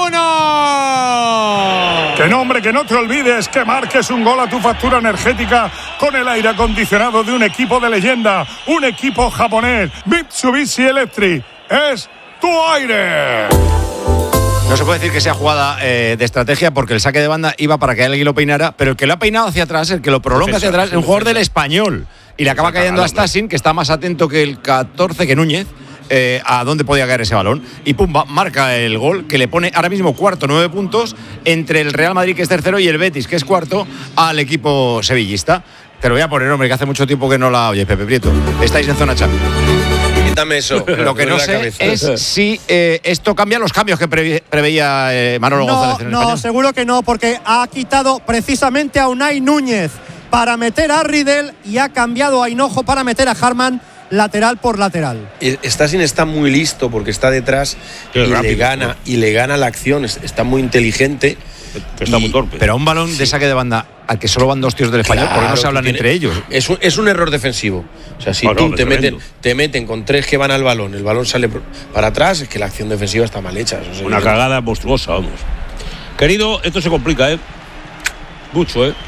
uno. Que no, hombre, que no te olvides que marques un gol a tu factura energética con el aire acondicionado de un equipo de leyenda. Un equipo japonés. Mitsubishi Electric. Es tu aire. No se puede decir que sea jugada eh, de estrategia porque el saque de banda iba para que alguien lo peinara, pero el que lo ha peinado hacia atrás, el que lo prolonga hacia atrás, es un jugador del Español. Y le acaba cayendo a Stasin, que está más atento que el catorce, que Núñez, eh, a dónde podía caer ese balón. Y pumba, marca el gol, que le pone ahora mismo cuarto, nueve puntos, entre el Real Madrid, que es tercero, y el Betis, que es cuarto, al equipo sevillista. Te lo voy a poner, hombre, que hace mucho tiempo que no la oyes, Pepe Prieto. Estáis en zona chat. Quítame eso. Lo que no sé es si eh, esto cambia los cambios que previ- preveía eh, Manolo no, González en el No, Español. seguro que no, porque ha quitado precisamente a Unai Núñez para meter a Riedel y ha cambiado a Hinojo para meter a Harman lateral por lateral. Stasin está muy listo porque está detrás y rápido, le gana ¿no? y le gana la acción. Está muy inteligente. Que está y, muy torpe. Pero a un balón sí. de saque de banda al que solo van dos tíos del Español, claro, porque no se hablan tiene, entre ellos. Es un, es un error defensivo. O sea, si oh, tú no, te, meten, te meten con tres que van al balón, el balón sale para atrás, es que la acción defensiva está mal hecha. Eso Una cagada monstruosa, vamos. Querido, esto se complica, ¿eh? Mucho, ¿eh?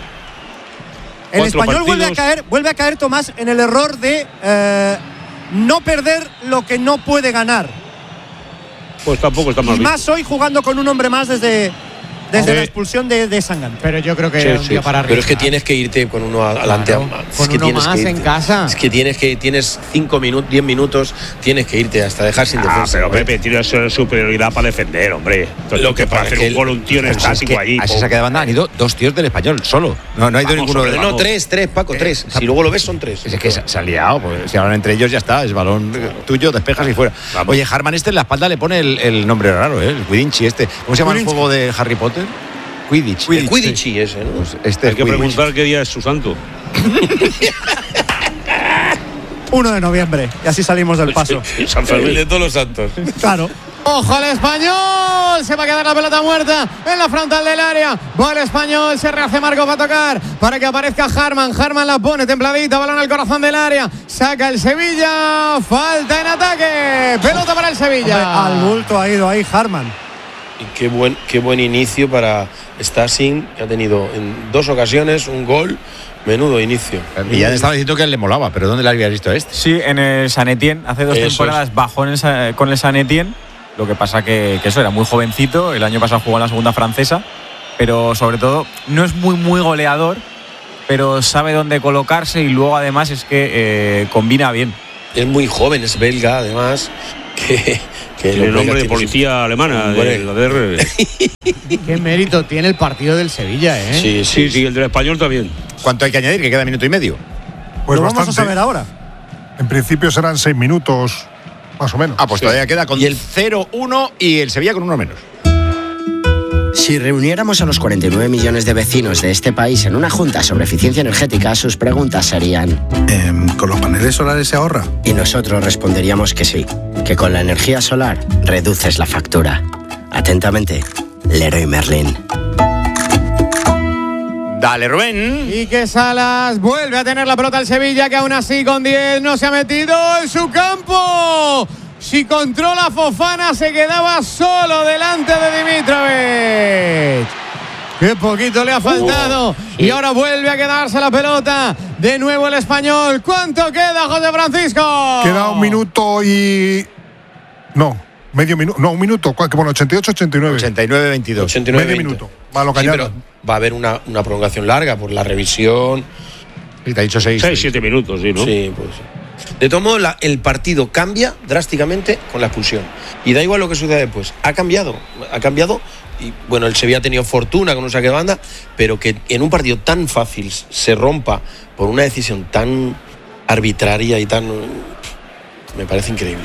El Español vuelve a caer, vuelve a caer, Tomás, en el error de eh, no perder lo que no puede ganar. Pues tampoco está mal. Y más hoy jugando con un hombre más desde... Desde sí. la expulsión de, de Sangán. Pero yo creo que sí, era un sí, día para arriba. Pero es que tienes que irte con uno adelante. Claro, es con que uno tienes más que en casa. Es que tienes que tienes cinco minutos, diez minutos, tienes que irte hasta dejar sin ah, defensa. Pero Pepe, tienes superioridad para defender, hombre. Entonces, lo que para hacer un gol un tío en estático allí. A ese saque de banda han ido dos tíos del Español, solo. No, no ha ido vamos, ninguno de No, tres, tres, Paco, tres. Eh, si luego lo ves, son tres. Es que se, se ha liado, pues si hablan entre ellos ya está, es balón tuyo, despejas y fuera. Vamos. Oye, Harman este en la espalda le pone el, el nombre raro, ¿eh? El Quidditch este. ¿Cómo se llama el juego de Harry Potter? Quidditch. Quidditch, Quidditch sí. ese, ¿no? Pues este Hay que Quidditch. Preguntar qué día es su santo. uno de noviembre. Y así salimos del paso. San Fermín de todos los santos. Claro. ¡Ojo al Español! Se va a quedar la pelota muerta en la frontal del área. Va el Español, se rehace Marco para tocar, para que aparezca Harman. Harman la pone templadita, balón al corazón del área. Saca el Sevilla. Falta en ataque. Pelota para el Sevilla. Hombre, al bulto ha ido ahí Harman. Y qué buen, qué buen inicio para Stasin, que ha tenido en dos ocasiones un gol. Menudo inicio. Y ya estaba diciendo que él le molaba, pero ¿dónde le habías visto a este? Sí, en el San Etienne. Hace dos Eso temporadas es. bajó en el, con el San Etienne Lo que pasa que, que eso era muy jovencito, el año pasado jugó en la segunda francesa, pero sobre todo no es muy muy goleador, pero sabe dónde colocarse y luego además es que eh, combina bien. Es muy joven, es belga además, que, que tiene el nombre de policía alemana, de la D R. Qué mérito tiene el partido del Sevilla, ¿eh? Sí, sí, sí, el del español también. ¿Cuánto hay que añadir? Que queda minuto y medio. Pues lo bastante. vamos a saber ahora. En principio serán seis minutos, más o menos. Ah, pues sí. todavía queda con el cero uno y el Sevilla con uno menos. Si reuniéramos a los cuarenta y nueve millones de vecinos de este país en una junta sobre eficiencia energética, sus preguntas serían… Eh, ¿Con los paneles solares se ahorra? Y nosotros responderíamos que sí, que con la energía solar reduces la factura. Atentamente, Leroy Merlin. Dale, Rubén. Y que Salas vuelve a tener la pelota al Sevilla, que aún así con diez no se ha metido en su campo. Si controla Fofana, se quedaba solo delante de Dimitrovic. Qué poquito le ha faltado. Oh, sí. Y ahora vuelve a quedarse la pelota. De nuevo el español. ¿Cuánto queda, José Francisco? Queda un minuto y… No, medio minuto. No, un minuto. ¿Qué pone? ochenta y ocho, ochenta y nueve. ochenta y nueve veintidós. ochenta y nueve, medio veinte. minuto. Va, lo que sí, añada. pero va a haber una, una prolongación larga por la revisión. Y te ha dicho seis. seis, siete minutos, sí, ¿no? Sí, pues sí. De todo modo, la, el partido cambia drásticamente con la expulsión. Y da igual lo que suceda después. Ha cambiado. Ha cambiado. Y bueno, el Sevilla ha tenido fortuna con un saque de banda, pero que en un partido tan fácil se rompa por una decisión tan arbitraria y tan… me parece increíble.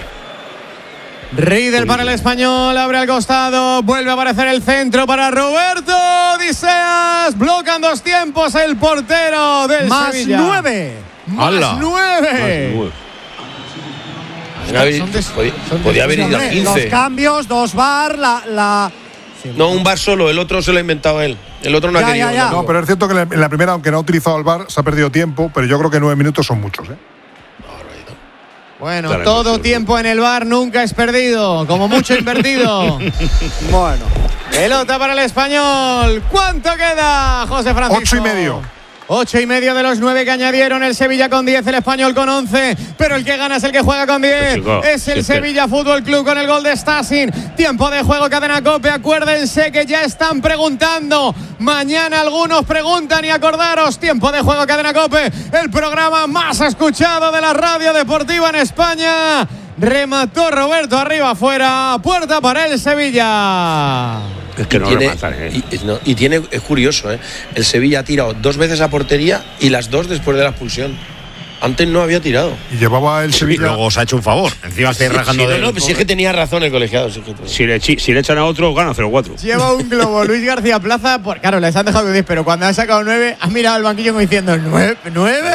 Riedel para el español, abre al costado, vuelve a aparecer el centro para Roberto Odiseas, bloquean dos tiempos el portero del Más Sevilla. nueve. Más ¡Hala! nueve. Podía, Son de- podía, son de- podía haber ido a Hombre, quince. los cambios, dos bar, la… la... No, un bar solo, el otro se lo ha inventado él. El otro no Ya, ha querido. ya, ya. No, pero es cierto que en la primera, aunque no ha utilizado el V A R, se ha perdido tiempo, pero yo creo que nueve minutos son muchos, ¿eh? Bueno, Dale, todo pues, tiempo en el bar nunca es perdido, como mucho invertido. Bueno. Pelota para el español. ¿Cuánto queda, José Francisco? Ocho y medio. Ocho y medio de los nueve que añadieron, el Sevilla con diez, el español con once, pero el que gana es el que juega con diez. Chico, Es el si es que- Sevilla Fútbol Club con el gol de Stasin. Tiempo de juego, Cadena COPE. Acuérdense que ya están preguntando. Mañana algunos preguntan y acordaros. Tiempo de juego, Cadena COPE. El programa más escuchado de la radio deportiva en España. Remató Roberto arriba, afuera. Puerta para el Sevilla. Es que no tiene, rematan, ¿eh? y, y no, y tiene, es curioso, ¿eh? El Sevilla ha tirado dos veces a portería y las dos después de la expulsión. Antes no había tirado. Y llevaba el Y Sevilla… luego os ha hecho un favor. Encima estáis Sí, rajando sí, de no, no, pues si es que tenía razón el colegiado. Sí, que- Si le, chi- si le echan a otro, gana cero cuatro. Lleva un globo Luis García Plaza. Por, claro, les han dejado diez, pero cuando han sacado nueve, han mirado al banquillo como diciendo: ¿nueve? ¿nueve?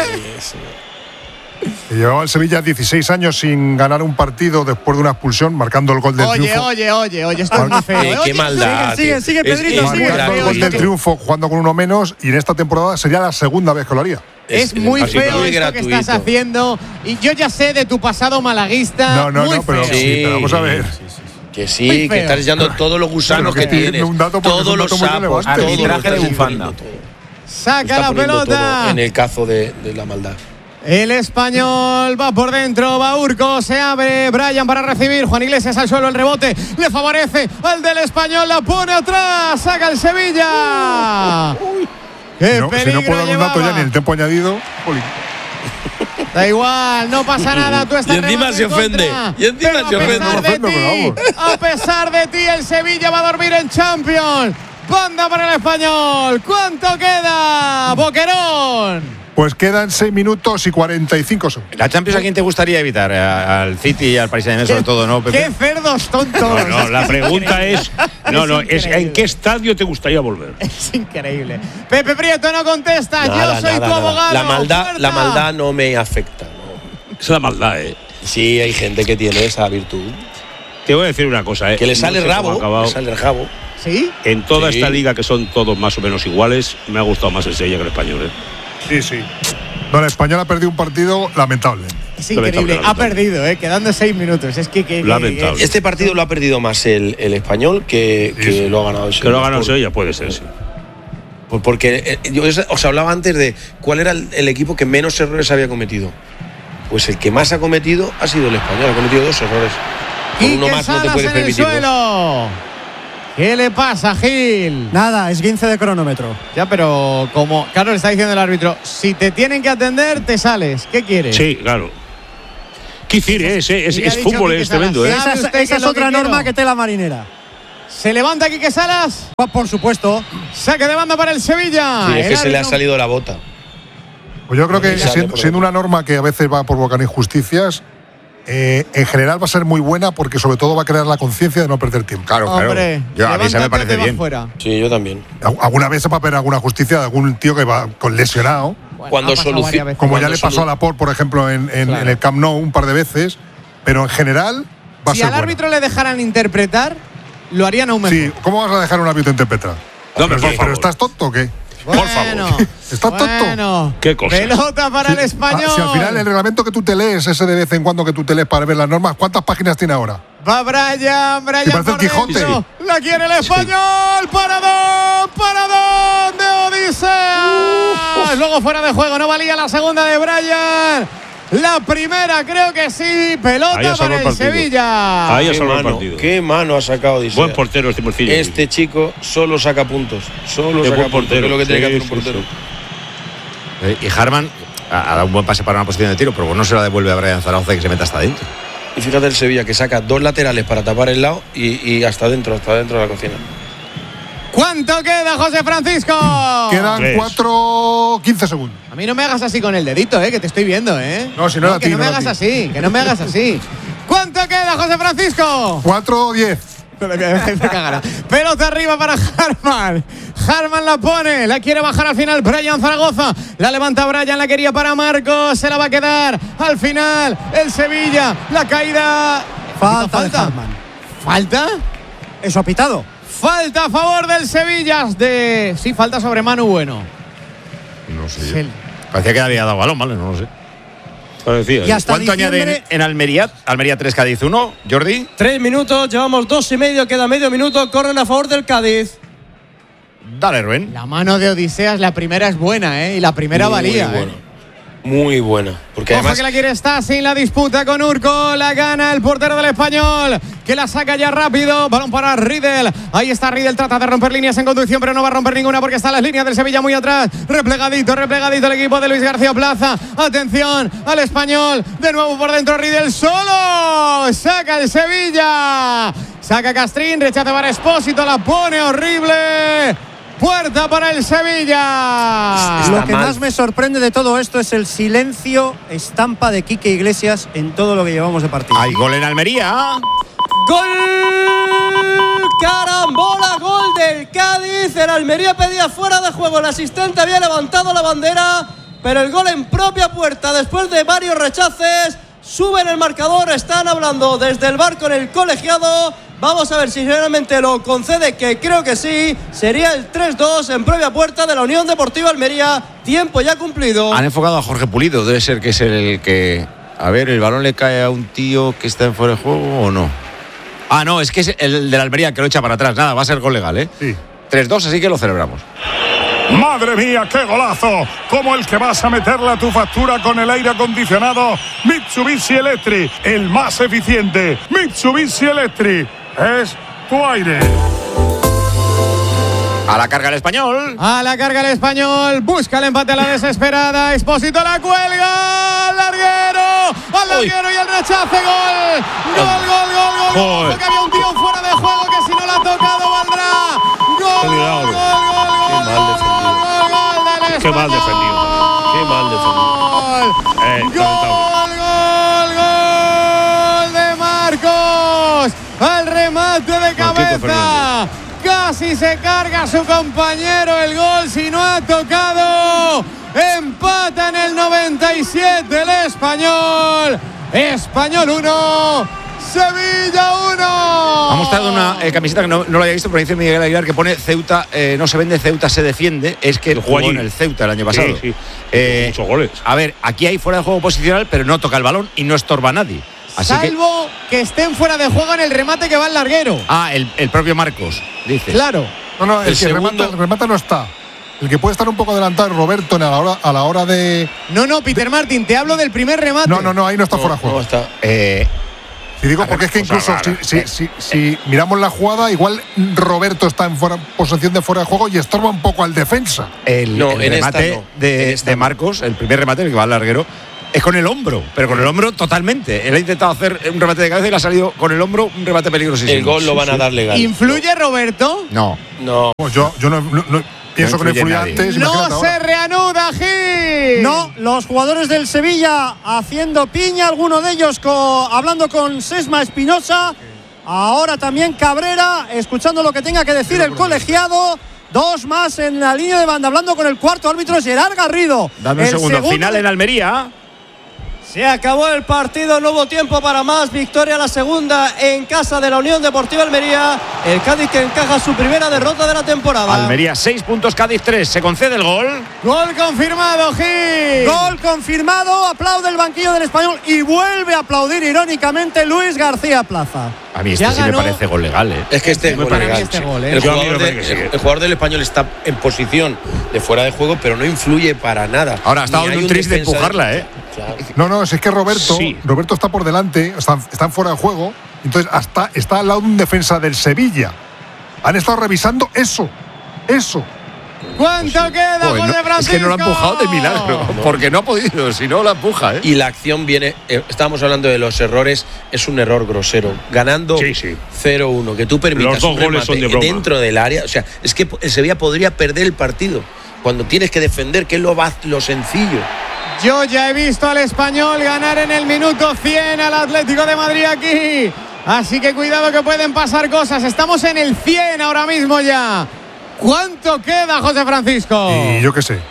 Y llevaba el Sevilla dieciséis años sin ganar un partido después de una expulsión, marcando el gol del Oye, triunfo. oye, oye, oye, esto es muy feo. Eh, ¿eh? qué Oye, maldad. sigue, sigue, tío. sigue, Pedrito, es, sigue. es Marcando muy el gol gratuito. del triunfo jugando con uno menos, y en esta temporada sería la segunda vez que lo haría. Es muy así, feo muy esto gratuito. que estás haciendo. Y yo ya sé de tu pasado malaguista. No, no, muy no, pero feo. sí, pero vamos a ver. Que Muy sí, feo. que estás echando todos los gusanos Pero que que tiene tienes. un dato porque es Todos un los dato muy sapos. relevante. todo lo Arbitraje estás de bufanda. poniendo todo. Saca Está la poniendo pelota. todo en el cazo de, de la maldad. El español va por dentro, va Urco, se abre, Brian para recibir, Juan Iglesias al suelo, el rebote, le favorece al del español, la pone atrás, saca el Sevilla. ¡Qué Si no, si peligro no puedo dar un dato ya llevaba! ni el tiempo añadido. Jolín. Da igual, no pasa nada, tú estás Y encima remate se en ofende, contra. y encima Pero se a ofende. pesar No me ofendo, de pero ti, a pesar de ti, el Sevilla va a dormir en Champions. Banda para el español. ¿Cuánto queda, Boquerón? Pues quedan seis minutos y cuarenta y cinco segundos. ¿La Champions a quién te gustaría evitar? A- Al City y al Paris Saint-Germain sobre todo, ¿no, Pepe? ¡Qué cerdos tontos! No, no, la pregunta es, no, no, es increíble. ¿en qué estadio te gustaría volver? Es increíble. Pepe Prieto no contesta. Nada, Yo soy nada, tu nada. abogado. La maldad, ¡Puerta! la maldad no me afecta. No. Es la maldad, ¿eh? Sí, hay gente que tiene esa virtud. Te voy a decir una cosa, ¿eh? Que le No sale sé cómo ha rabo. acabado. Le sale rabo. ¿Sí? En toda Sí. esta liga, que son todos más o menos iguales, me ha gustado más el Sevilla que el español, ¿eh? Sí, sí. No, el español ha perdido un partido lamentable. Es Lamentable, increíble. Ha lamentable. perdido, ¿eh? Quedando seis minutos. Es que. que- que- Lamentable. Este partido lo ha perdido más el, el español que, que Sí. lo ha ganado el Que lo ha ganado el Por- Sevilla, puede ser, sí. por- Porque eh, yo os os hablaba antes de cuál era el, el equipo que menos errores había cometido. Pues el que más ha cometido ha sido el español. Ha cometido dos errores. Con uno más no te puedes permitir. ¿Qué le pasa, Gil? Nada, esguince de cronómetro. Ya, pero como claro, le está diciendo el árbitro, si te tienen que atender, te sales. ¿Qué quieres? Sí, claro. ¿Qué decir? Es, es, es fútbol es tremendo, ¿eh? Esa, esa es otra que norma que tela marinera. ¿Se levanta Quique Salas? Pues por supuesto. Saque de banda para el Sevilla. Sí, es que el se le ha salido la bota. Pues yo creo que siendo, siendo una norma que a veces va a provocar injusticias, Eh, en general va a ser muy buena porque sobre todo va a crear la conciencia de no perder tiempo. Claro, Hombre, claro. Yo, a mí se me parece bien. Fuera. Sí, yo también. Alguna vez se va a ver alguna justicia de algún tío que va con lesionado. Bueno, cuando soluciona. Como ya le pasó a Laporte, por ejemplo, en, en, claro. en el Camp Nou un par de veces. Pero en general va si a ser al árbitro buena. Le dejaran interpretar, lo harían aún mejor. Sí, ¿cómo vas a dejar a un árbitro interpretar? No, pero, pero, pero ¿estás tonto o qué? Bueno, por favor. ¿Estás bueno, tonto? ¿Qué cosa? Pelota para sí. el español. Ah, si al final el reglamento que tú te lees, ese de vez en cuando que tú te lees para ver las normas, ¿cuántas páginas tiene ahora? Va Brian, Brian por Quijote. Sí. La quiere el español. Sí. Paradón, paradón de Odisea. Uh, uh. Luego fuera de juego, no valía la segunda de Brian. La primera creo que sí. Pelota para el, el Sevilla. Ahí ha salvado el partido. Qué mano ha sacado Odisea. Buen portero este porcillo. Este chico solo saca puntos. Solo saca puntos. Portero. Es lo que tiene sí, que hacer un portero. Sí, sí. Y Harman ha dado un buen pase para una posición de tiro, pero no se la devuelve a Brian Zaragoza que se meta hasta adentro. Y fíjate el Sevilla que saca dos laterales para tapar el lado y, y hasta adentro, hasta dentro de la cocina. ¿Cuánto queda, José Francisco? Quedan cuatro quince segundos. A mí no me hagas así con el dedito, eh, que te estoy viendo, eh. No, si no, no era que ti, no no me era hagas ti. así, que no me hagas así. ¿Cuánto queda, José Francisco? cuatro diez. Pelota arriba para Harman. Harman la pone, la quiere bajar al final Brian Zaragoza. La levanta Brian, la quería para Marcos. Se la va a quedar al final el Sevilla. La caída. Falta, falta de Harman. ¿Falta? Eso ha pitado. Falta a favor del Sevilla. De... Sí, falta sobre Manu Bueno. No sé. Sí. Parecía que había dado balón, ¿vale? No lo sé. Parecía. ¿Cuánto diciembre... añaden en Almería? Almería tres, Cádiz uno. Jordi. Tres minutos, llevamos dos y medio, queda medio minuto. Corren a favor del Cádiz. Dale, Rubén. La mano de Odiseas, la primera es buena, ¿eh? Y la primera muy, valía. Muy buena. ¿eh? Muy buena. Porque Ojo además que la quiere estar sin la disputa con Urco. La gana el portero del Español, que la saca ya rápido. Balón para Riedel. Ahí está Riedel, trata de romper líneas en conducción, pero no va a romper ninguna porque están las líneas del Sevilla muy atrás. Replegadito, replegadito el equipo de Luis García Plaza. Atención al Español. De nuevo por dentro Riedel solo. Saca el Sevilla. Saca Castrín, rechaza para Espósito. La pone horrible. Puerta para el Sevilla. Está lo que mal. Más me sorprende de todo esto es el silencio estampa de Quique Iglesias en todo lo que llevamos de partido. Hay gol en Almería. ¡Gol! ¡Carambola! ¡Gol del Cádiz! El Almería pedía fuera de juego. El asistente había levantado la bandera, pero el gol en propia puerta después de varios rechaces. Suben el marcador, están hablando desde el bar con el colegiado. Vamos a ver si realmente lo concede, que creo que sí. Sería el tres dos en propia puerta de la Unión Deportiva Almería. Tiempo ya cumplido. Han enfocado a Jorge Pulido, debe ser que es el que... A ver, ¿el balón le cae a un tío que está en fuera de juego o no? Ah, no, es que es el de la Almería que lo echa para atrás. Nada, va a ser gol legal, ¿eh? Sí. tres dos, así que lo celebramos. ¡Madre mía, qué golazo! Como el que vas a meterle a tu factura con el aire acondicionado Mitsubishi Electric, el más eficiente. Mitsubishi Electric es tu aire. A la carga el Español. A la carga el Español. Busca el empate a la desesperada. Expósito la cuelga. Al larguero. Al larguero y el rechace. Gol. Gol, gol, gol, gol. Porque había un tío fuera de juego que si no lo ha tocado valdrá. Gol, gol, gol, gol, gol, gol, gol del Qué mal defendido. Qué mal defendido. Eh, gol, gol, gol de Marcos. Al remate de cabeza. Casi se carga a su compañero el gol si no ha tocado. Empata en el noventa y siete el Español. Español uno, Sevilla uno. Ha mostrado una eh, camiseta que no, no lo había visto, pero dice Miguel Aguilar que pone Ceuta, eh, no se vende, Ceuta se defiende. Es que jugó en el Ceuta el año pasado. Sí, sí. Eh, Muchos goles. A ver, aquí hay fuera de juego posicional, pero no toca el balón y no estorba a nadie. Así Salvo que... que estén fuera de juego en el remate que va al larguero. Ah, el, el propio Marcos, dice. Claro. No, no, el, el que segundo... remata, el remata no está. El que puede estar un poco adelantado es Roberto a la hora, a la hora de. No, no, Peter Martin, te hablo del primer remate. No, no, no, ahí no está no, fuera de juego. No está. Eh, Y digo porque es que incluso si, si, si, si miramos la jugada, igual Roberto está en fuera, posición de fuera de juego y estorba un poco al defensa. El, no, el en remate esta no. de, esta de no. Marcos, el primer remate, el que va al larguero, es con el hombro, pero con el hombro totalmente. Él ha intentado hacer un remate de cabeza y le ha salido con el hombro un remate peligrosísimo. El gol lo van a dar legal. ¿Influye Roberto? No. No. Pues yo, yo no, no, no pienso No que no influye influye nadie. antes. No imagínate se ahora. reanuda, Gil. No, los jugadores del Sevilla haciendo piña, alguno de ellos co- hablando con Sesma Espinosa. Ahora también Cabrera, escuchando lo que tenga que decir el colegiado. Dos más en la línea de banda, hablando con el cuarto árbitro, Gerard Garrido. Dame un El segundo. Final en Almería. Se acabó el partido, no hubo tiempo para más. Victoria la segunda en casa de la Unión Deportiva Almería. El Cádiz que encaja su primera derrota de la temporada. Almería seis puntos, Cádiz tres. Se concede el gol. Gol confirmado, Gil. Gol confirmado, aplaude el banquillo del Español y vuelve a aplaudir irónicamente Luis García Plaza. A mí este Ya sí ganó. me parece gol legal, ¿eh? Es que este es gol para mí legal. este gol, ¿eh? el, Yo a mí jugador me de- parece que sí. el jugador del Español está en posición de fuera de juego, pero no influye para nada. Ahora ha estado Ni en hay un tris de defensa empujarla, ¿eh? Claro. No, no, si es que Roberto, Sí. Roberto está por delante, están, están fuera de juego, entonces hasta está al lado de un defensa del Sevilla. Han estado revisando eso, eso. ¿Cuánto queda, Joder, gol no, de es Francisco? que no lo ha empujado de milagro, porque no ha podido, si no la empuja, ¿eh? Y la acción viene, eh, estábamos hablando de los errores, es un error grosero. Ganando Sí, sí. cero uno, que tú permitas Los dos un goles son de remate broma. dentro del área, o sea, es que el Sevilla podría perder el partido cuando tienes que defender, que es lo, va- lo sencillo. Yo ya he visto al Español ganar en el minuto cien al Atlético de Madrid aquí. Así que cuidado que pueden pasar cosas. Estamos en el cien ahora mismo ya. ¿Cuánto queda, José Francisco? Y yo qué sé.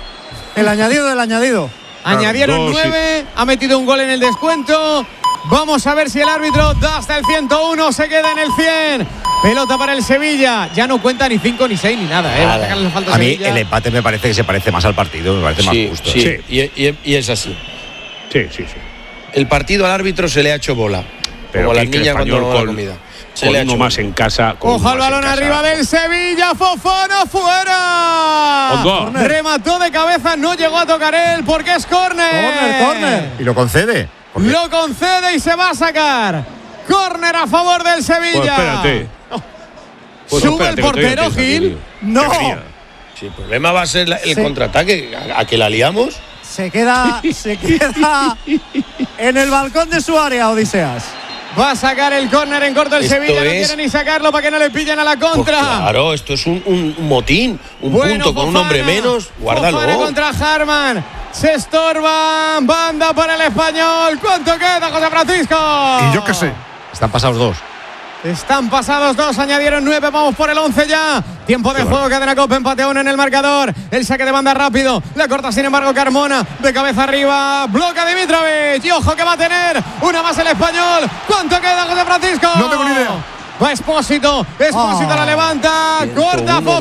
El añadido del añadido. Añadieron Dos, sí. nueve, ha metido un gol en el descuento. Vamos a ver si el árbitro da hasta el ciento uno, se queda en el cien. Pelota para el Sevilla. Ya no cuenta ni cinco, ni seis, ni nada. ¿eh? Va a sacarle la falta a A mí Sevilla. el empate me parece que se parece más al partido, me parece Sí, más justo. sí, Sí. Y, y- y es así. Sí, sí, sí. El partido al árbitro se le ha hecho bola. Pero como las Quique, el niñas cuando Español no la con- comida. Se Con le ha uno hecho más bola. en casa. con Ojo uno al más en balón casa. arriba del Sevilla. Fofana fuera. Onda. Remató de cabeza, no llegó a tocar él porque es córner. Córner, córner. ¿Y lo concede? Porque Lo concede y se va a sacar. Córner a favor del Sevilla. Pues espérate. Pues Sube espérate, el que todavía portero, empieza, Gil. tío. No. Que venía. Sí, el problema va a ser la- el Sí. contraataque. ¿A, a que la liamos? Se queda, se queda en el balcón de su área, Odiseas. Va a sacar el córner en corto el Esto Sevilla. No es- quiere ni sacarlo para que no le pillen a la Pues contra. claro, esto es un, un- un motín. Un Bueno, punto con un Fofana. hombre menos. Guárdalo. Fofana contra Harman. Se estorban. Banda para el Español. ¿Cuánto queda, José Francisco? Y yo qué sé. están pasados dos. Están pasados dos, añadieron nueve, vamos por el once ya. Tiempo de juego, cadena Copa, empate a uno en el marcador. El saque de banda rápido, la corta sin embargo Carmona, de cabeza arriba, bloca Dimitrovic. Y ojo que va a tener una más el Español. ¿Cuánto queda, José Francisco? No tengo ni idea. Va Expósito, Expósito Oh. la levanta, corta ciento uno,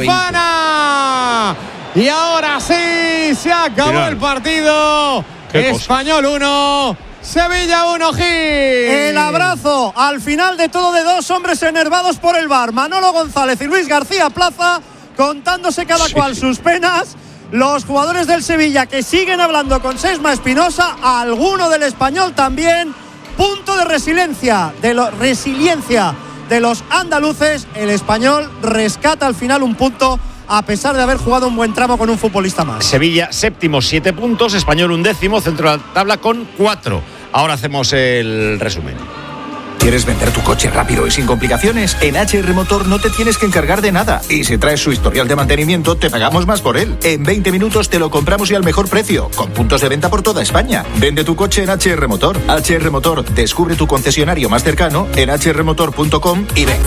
Fofana. Y ahora sí, se acabó Final. el partido. Qué cosa. Español uno, Sevilla uno, Gil. El abrazo al final de todo de dos hombres enervados por el VAR. Manolo González y Luis García Plaza contándose cada Sí, cual sí. sus penas. Los jugadores del Sevilla que siguen hablando con Sesma Espinosa, alguno del Español también. Punto de resiliencia, de lo, resiliencia de los andaluces. El Español rescata al final un punto a pesar de haber jugado un buen tramo con un futbolista más. Sevilla séptimo, siete puntos. Español un décimo, centro de la tabla con cuatro. Ahora hacemos el resumen. ¿Quieres vender tu coche rápido y sin complicaciones? En H R Motor no te tienes que encargar de nada. Y si traes su historial de mantenimiento, te pagamos más por él. En veinte minutos te lo compramos y al mejor precio, con puntos de venta por toda España. Vende tu coche en H R Motor. H R Motor, descubre tu concesionario más cercano en h r motor punto com y ven.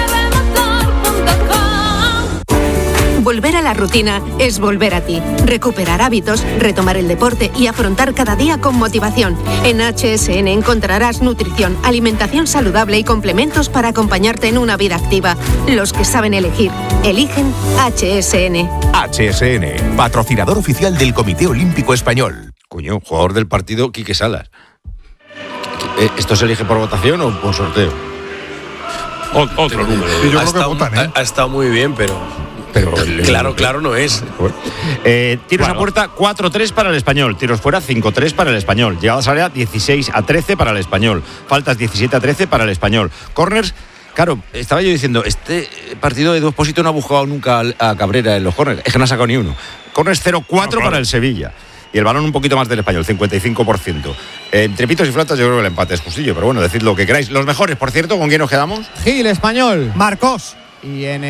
Volver a la rutina es volver a ti. Recuperar hábitos, retomar el deporte y afrontar cada día con motivación. En H S N encontrarás nutrición, alimentación saludable y complementos para acompañarte en una vida activa. Los que saben elegir, eligen H S N. H S N, patrocinador oficial del Comité Olímpico Español. Coño, jugador del partido, Quique Salas. Eh, ¿Esto se elige por votación o por sorteo? O- otro número. Y yo ha, creo que estado, votan, ¿eh? ha- ha estado muy bien, pero Pero el, claro, claro no es. Eh, tiros Claro. a puerta cuatro tres para el Español, tiros fuera cinco tres para el Español, llegadas a área dieciséis a trece para el Español, faltas diecisiete a trece para el Español, corners. Claro, estaba yo diciendo, este partido de Edu Expósito no ha buscado nunca a Cabrera en los corners, es que no ha sacado ni uno. Corners cero cuatro No, claro. para el Sevilla. Y el balón un poquito más del Español, cincuenta y cinco por ciento. Eh, entre pitos y flautas yo creo que el empate es justillo, pero bueno, decid lo que queráis. Los mejores, por cierto, ¿con quién nos quedamos? Gil, Español. Marcos. Y en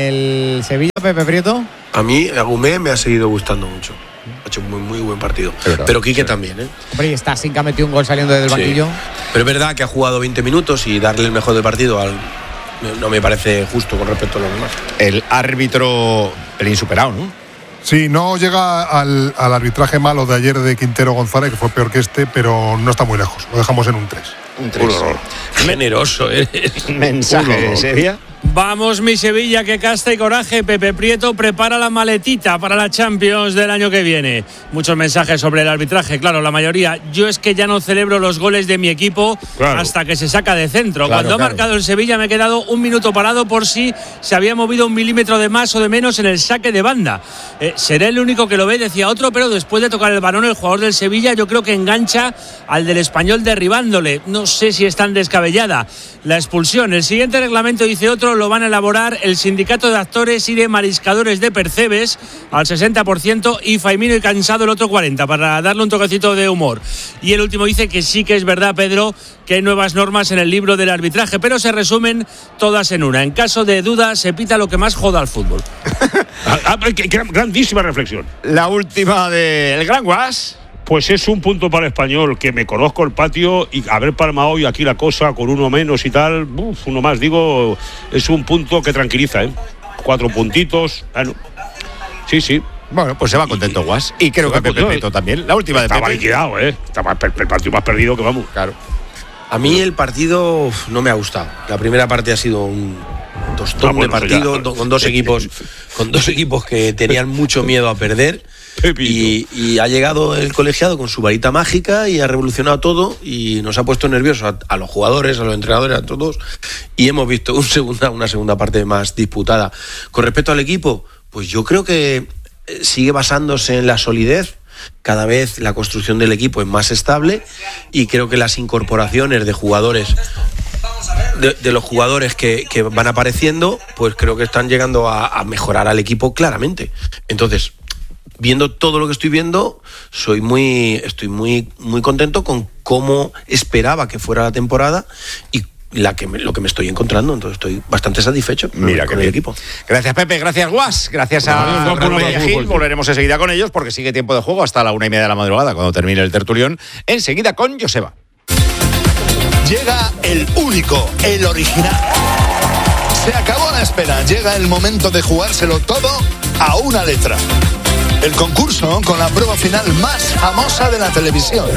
el Sevilla, Pepe Prieto. A mí, Agumé me ha seguido gustando mucho. Ha hecho un muy, muy buen partido. Pero, Pero Quique sí. también, ¿eh? Hombre, y está sin que ha metido un gol saliendo desde el Sí. banquillo. Pero es verdad que ha jugado veinte minutos y darle el mejor del partido al, no me parece justo con respecto a los demás. El árbitro, el insuperado, ¿no? Sí, no llega al, al arbitraje malo de ayer de Quintero González, que fue peor que este, pero no está muy lejos. Lo dejamos en un tres. Un tres. Generoso, ¿eh? Mensaje de Sevilla. Vamos, mi Sevilla, que casta y coraje. Pepe Prieto prepara la maletita para la Champions del año que viene. Muchos mensajes sobre el arbitraje, claro, la mayoría. Yo es que ya no celebro los goles de mi equipo Claro. hasta que se saca de centro. Claro, Cuando ha claro. marcado el Sevilla me he quedado un minuto parado por si se había movido un milímetro de más o de menos en el saque de banda. Eh, seré el único que lo ve, decía otro, pero después de tocar el balón el jugador del Sevilla yo creo que engancha al del Español derribándole. No sé si es tan descabellada la expulsión. El siguiente reglamento, dice otro, lo van a elaborar el sindicato de actores y de mariscadores de Percebes al sesenta por ciento y Faimino y Cansado el otro cuarenta por ciento, para darle un toquecito de humor. Y el último dice que sí que es verdad, Pedro, que hay nuevas normas en el libro del arbitraje, pero se resumen todas en una. En caso de duda, se pita lo que más joda al fútbol. Ah, qué- qué grandísima reflexión. La última del Gran Guas. Pues es un punto para el Español, que me conozco el patio y haber palmado hoy aquí la cosa con uno menos y tal, uf, uno más, digo, es un punto que tranquiliza, ¿eh? Cuatro puntitos, bueno, sí, sí. Bueno, pues se va contento Guas. Y creo que Pepe Prieto también. La última de Estaba Pepe. liquidado, ¿eh? Estaba per- el partido más perdido que vamos. Claro. A mí el partido uf, no me ha gustado. La primera parte ha sido un tostón Ah, bueno, de partido ya. do- con dos equipos con dos equipos que tenían mucho miedo a perder y, y ha llegado el colegiado con su varita mágica y ha revolucionado todo y nos ha puesto nerviosos a, a los jugadores, a los entrenadores, a todos, y hemos visto un segunda, una segunda parte más disputada. Con respecto al equipo, pues yo creo que eh, sigue basándose en la solidez. Cada vez la construcción del equipo es más estable y creo que las incorporaciones de jugadores de, de los jugadores que, que van apareciendo, pues creo que están llegando a, a mejorar al equipo claramente. Entonces, viendo todo lo que estoy viendo, soy muy, estoy muy, muy contento con cómo esperaba que fuera la temporada y la que me, lo que me estoy encontrando. Entonces estoy bastante satisfecho Mira con qué el bien. equipo. Gracias, Pepe. Gracias, Guas. Gracias a Adiós, Juan, Ramón por y la a Gil. fútbol. Volveremos enseguida con ellos porque sigue tiempo de juego hasta la una y media de la madrugada cuando termine el tertulión. Enseguida con Joseba. Llega el único, el original. Se acabó la espera. Llega el momento de jugárselo todo a una letra. El concurso con la prueba final más famosa de la televisión.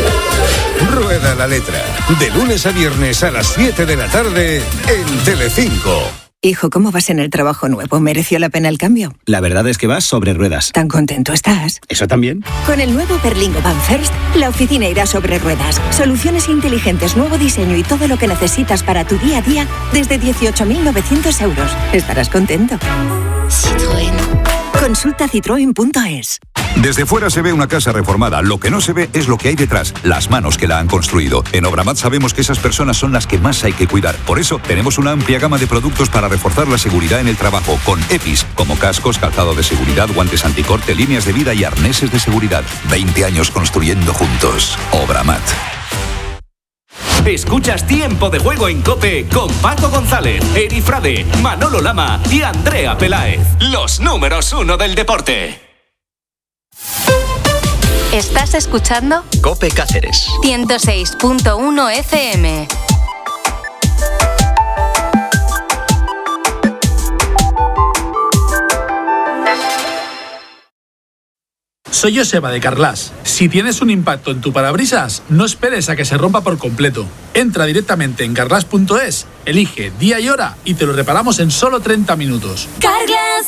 Rueda la letra. De lunes a viernes a las siete de la tarde en Telecinco. Hijo, ¿cómo vas en el trabajo nuevo? ¿Mereció la pena el cambio? La verdad es que vas sobre ruedas. ¿Tan contento estás? ¿Eso también? Con el nuevo Berlingo Van First, la oficina irá sobre ruedas. Soluciones inteligentes, nuevo diseño y todo lo que necesitas para tu día a día desde dieciocho mil novecientos euros. Estarás contento. Citroën. Consulta citroen punto es. Desde fuera se ve una casa reformada, lo que no se ve es lo que hay detrás, las manos que la han construido. En Obramat sabemos que esas personas son las que más hay que cuidar. Por eso tenemos una amplia gama de productos para reforzar la seguridad en el trabajo, con EPIs, como cascos, calzado de seguridad, guantes anticorte, líneas de vida y arneses de seguridad. veinte años construyendo juntos. Obramat. Escuchas Tiempo de Juego en COPE con Paco González, Eri Frade, Manolo Lama y Andrea Peláez. Los números uno del deporte. ¿Estás escuchando? COPE Cáceres. ciento seis punto uno F M. Soy Joseba de Carglass. Si tienes un impacto en tu parabrisas, no esperes a que se rompa por completo. Entra directamente en carglass punto es, elige día y hora y te lo reparamos en solo treinta minutos. Carglass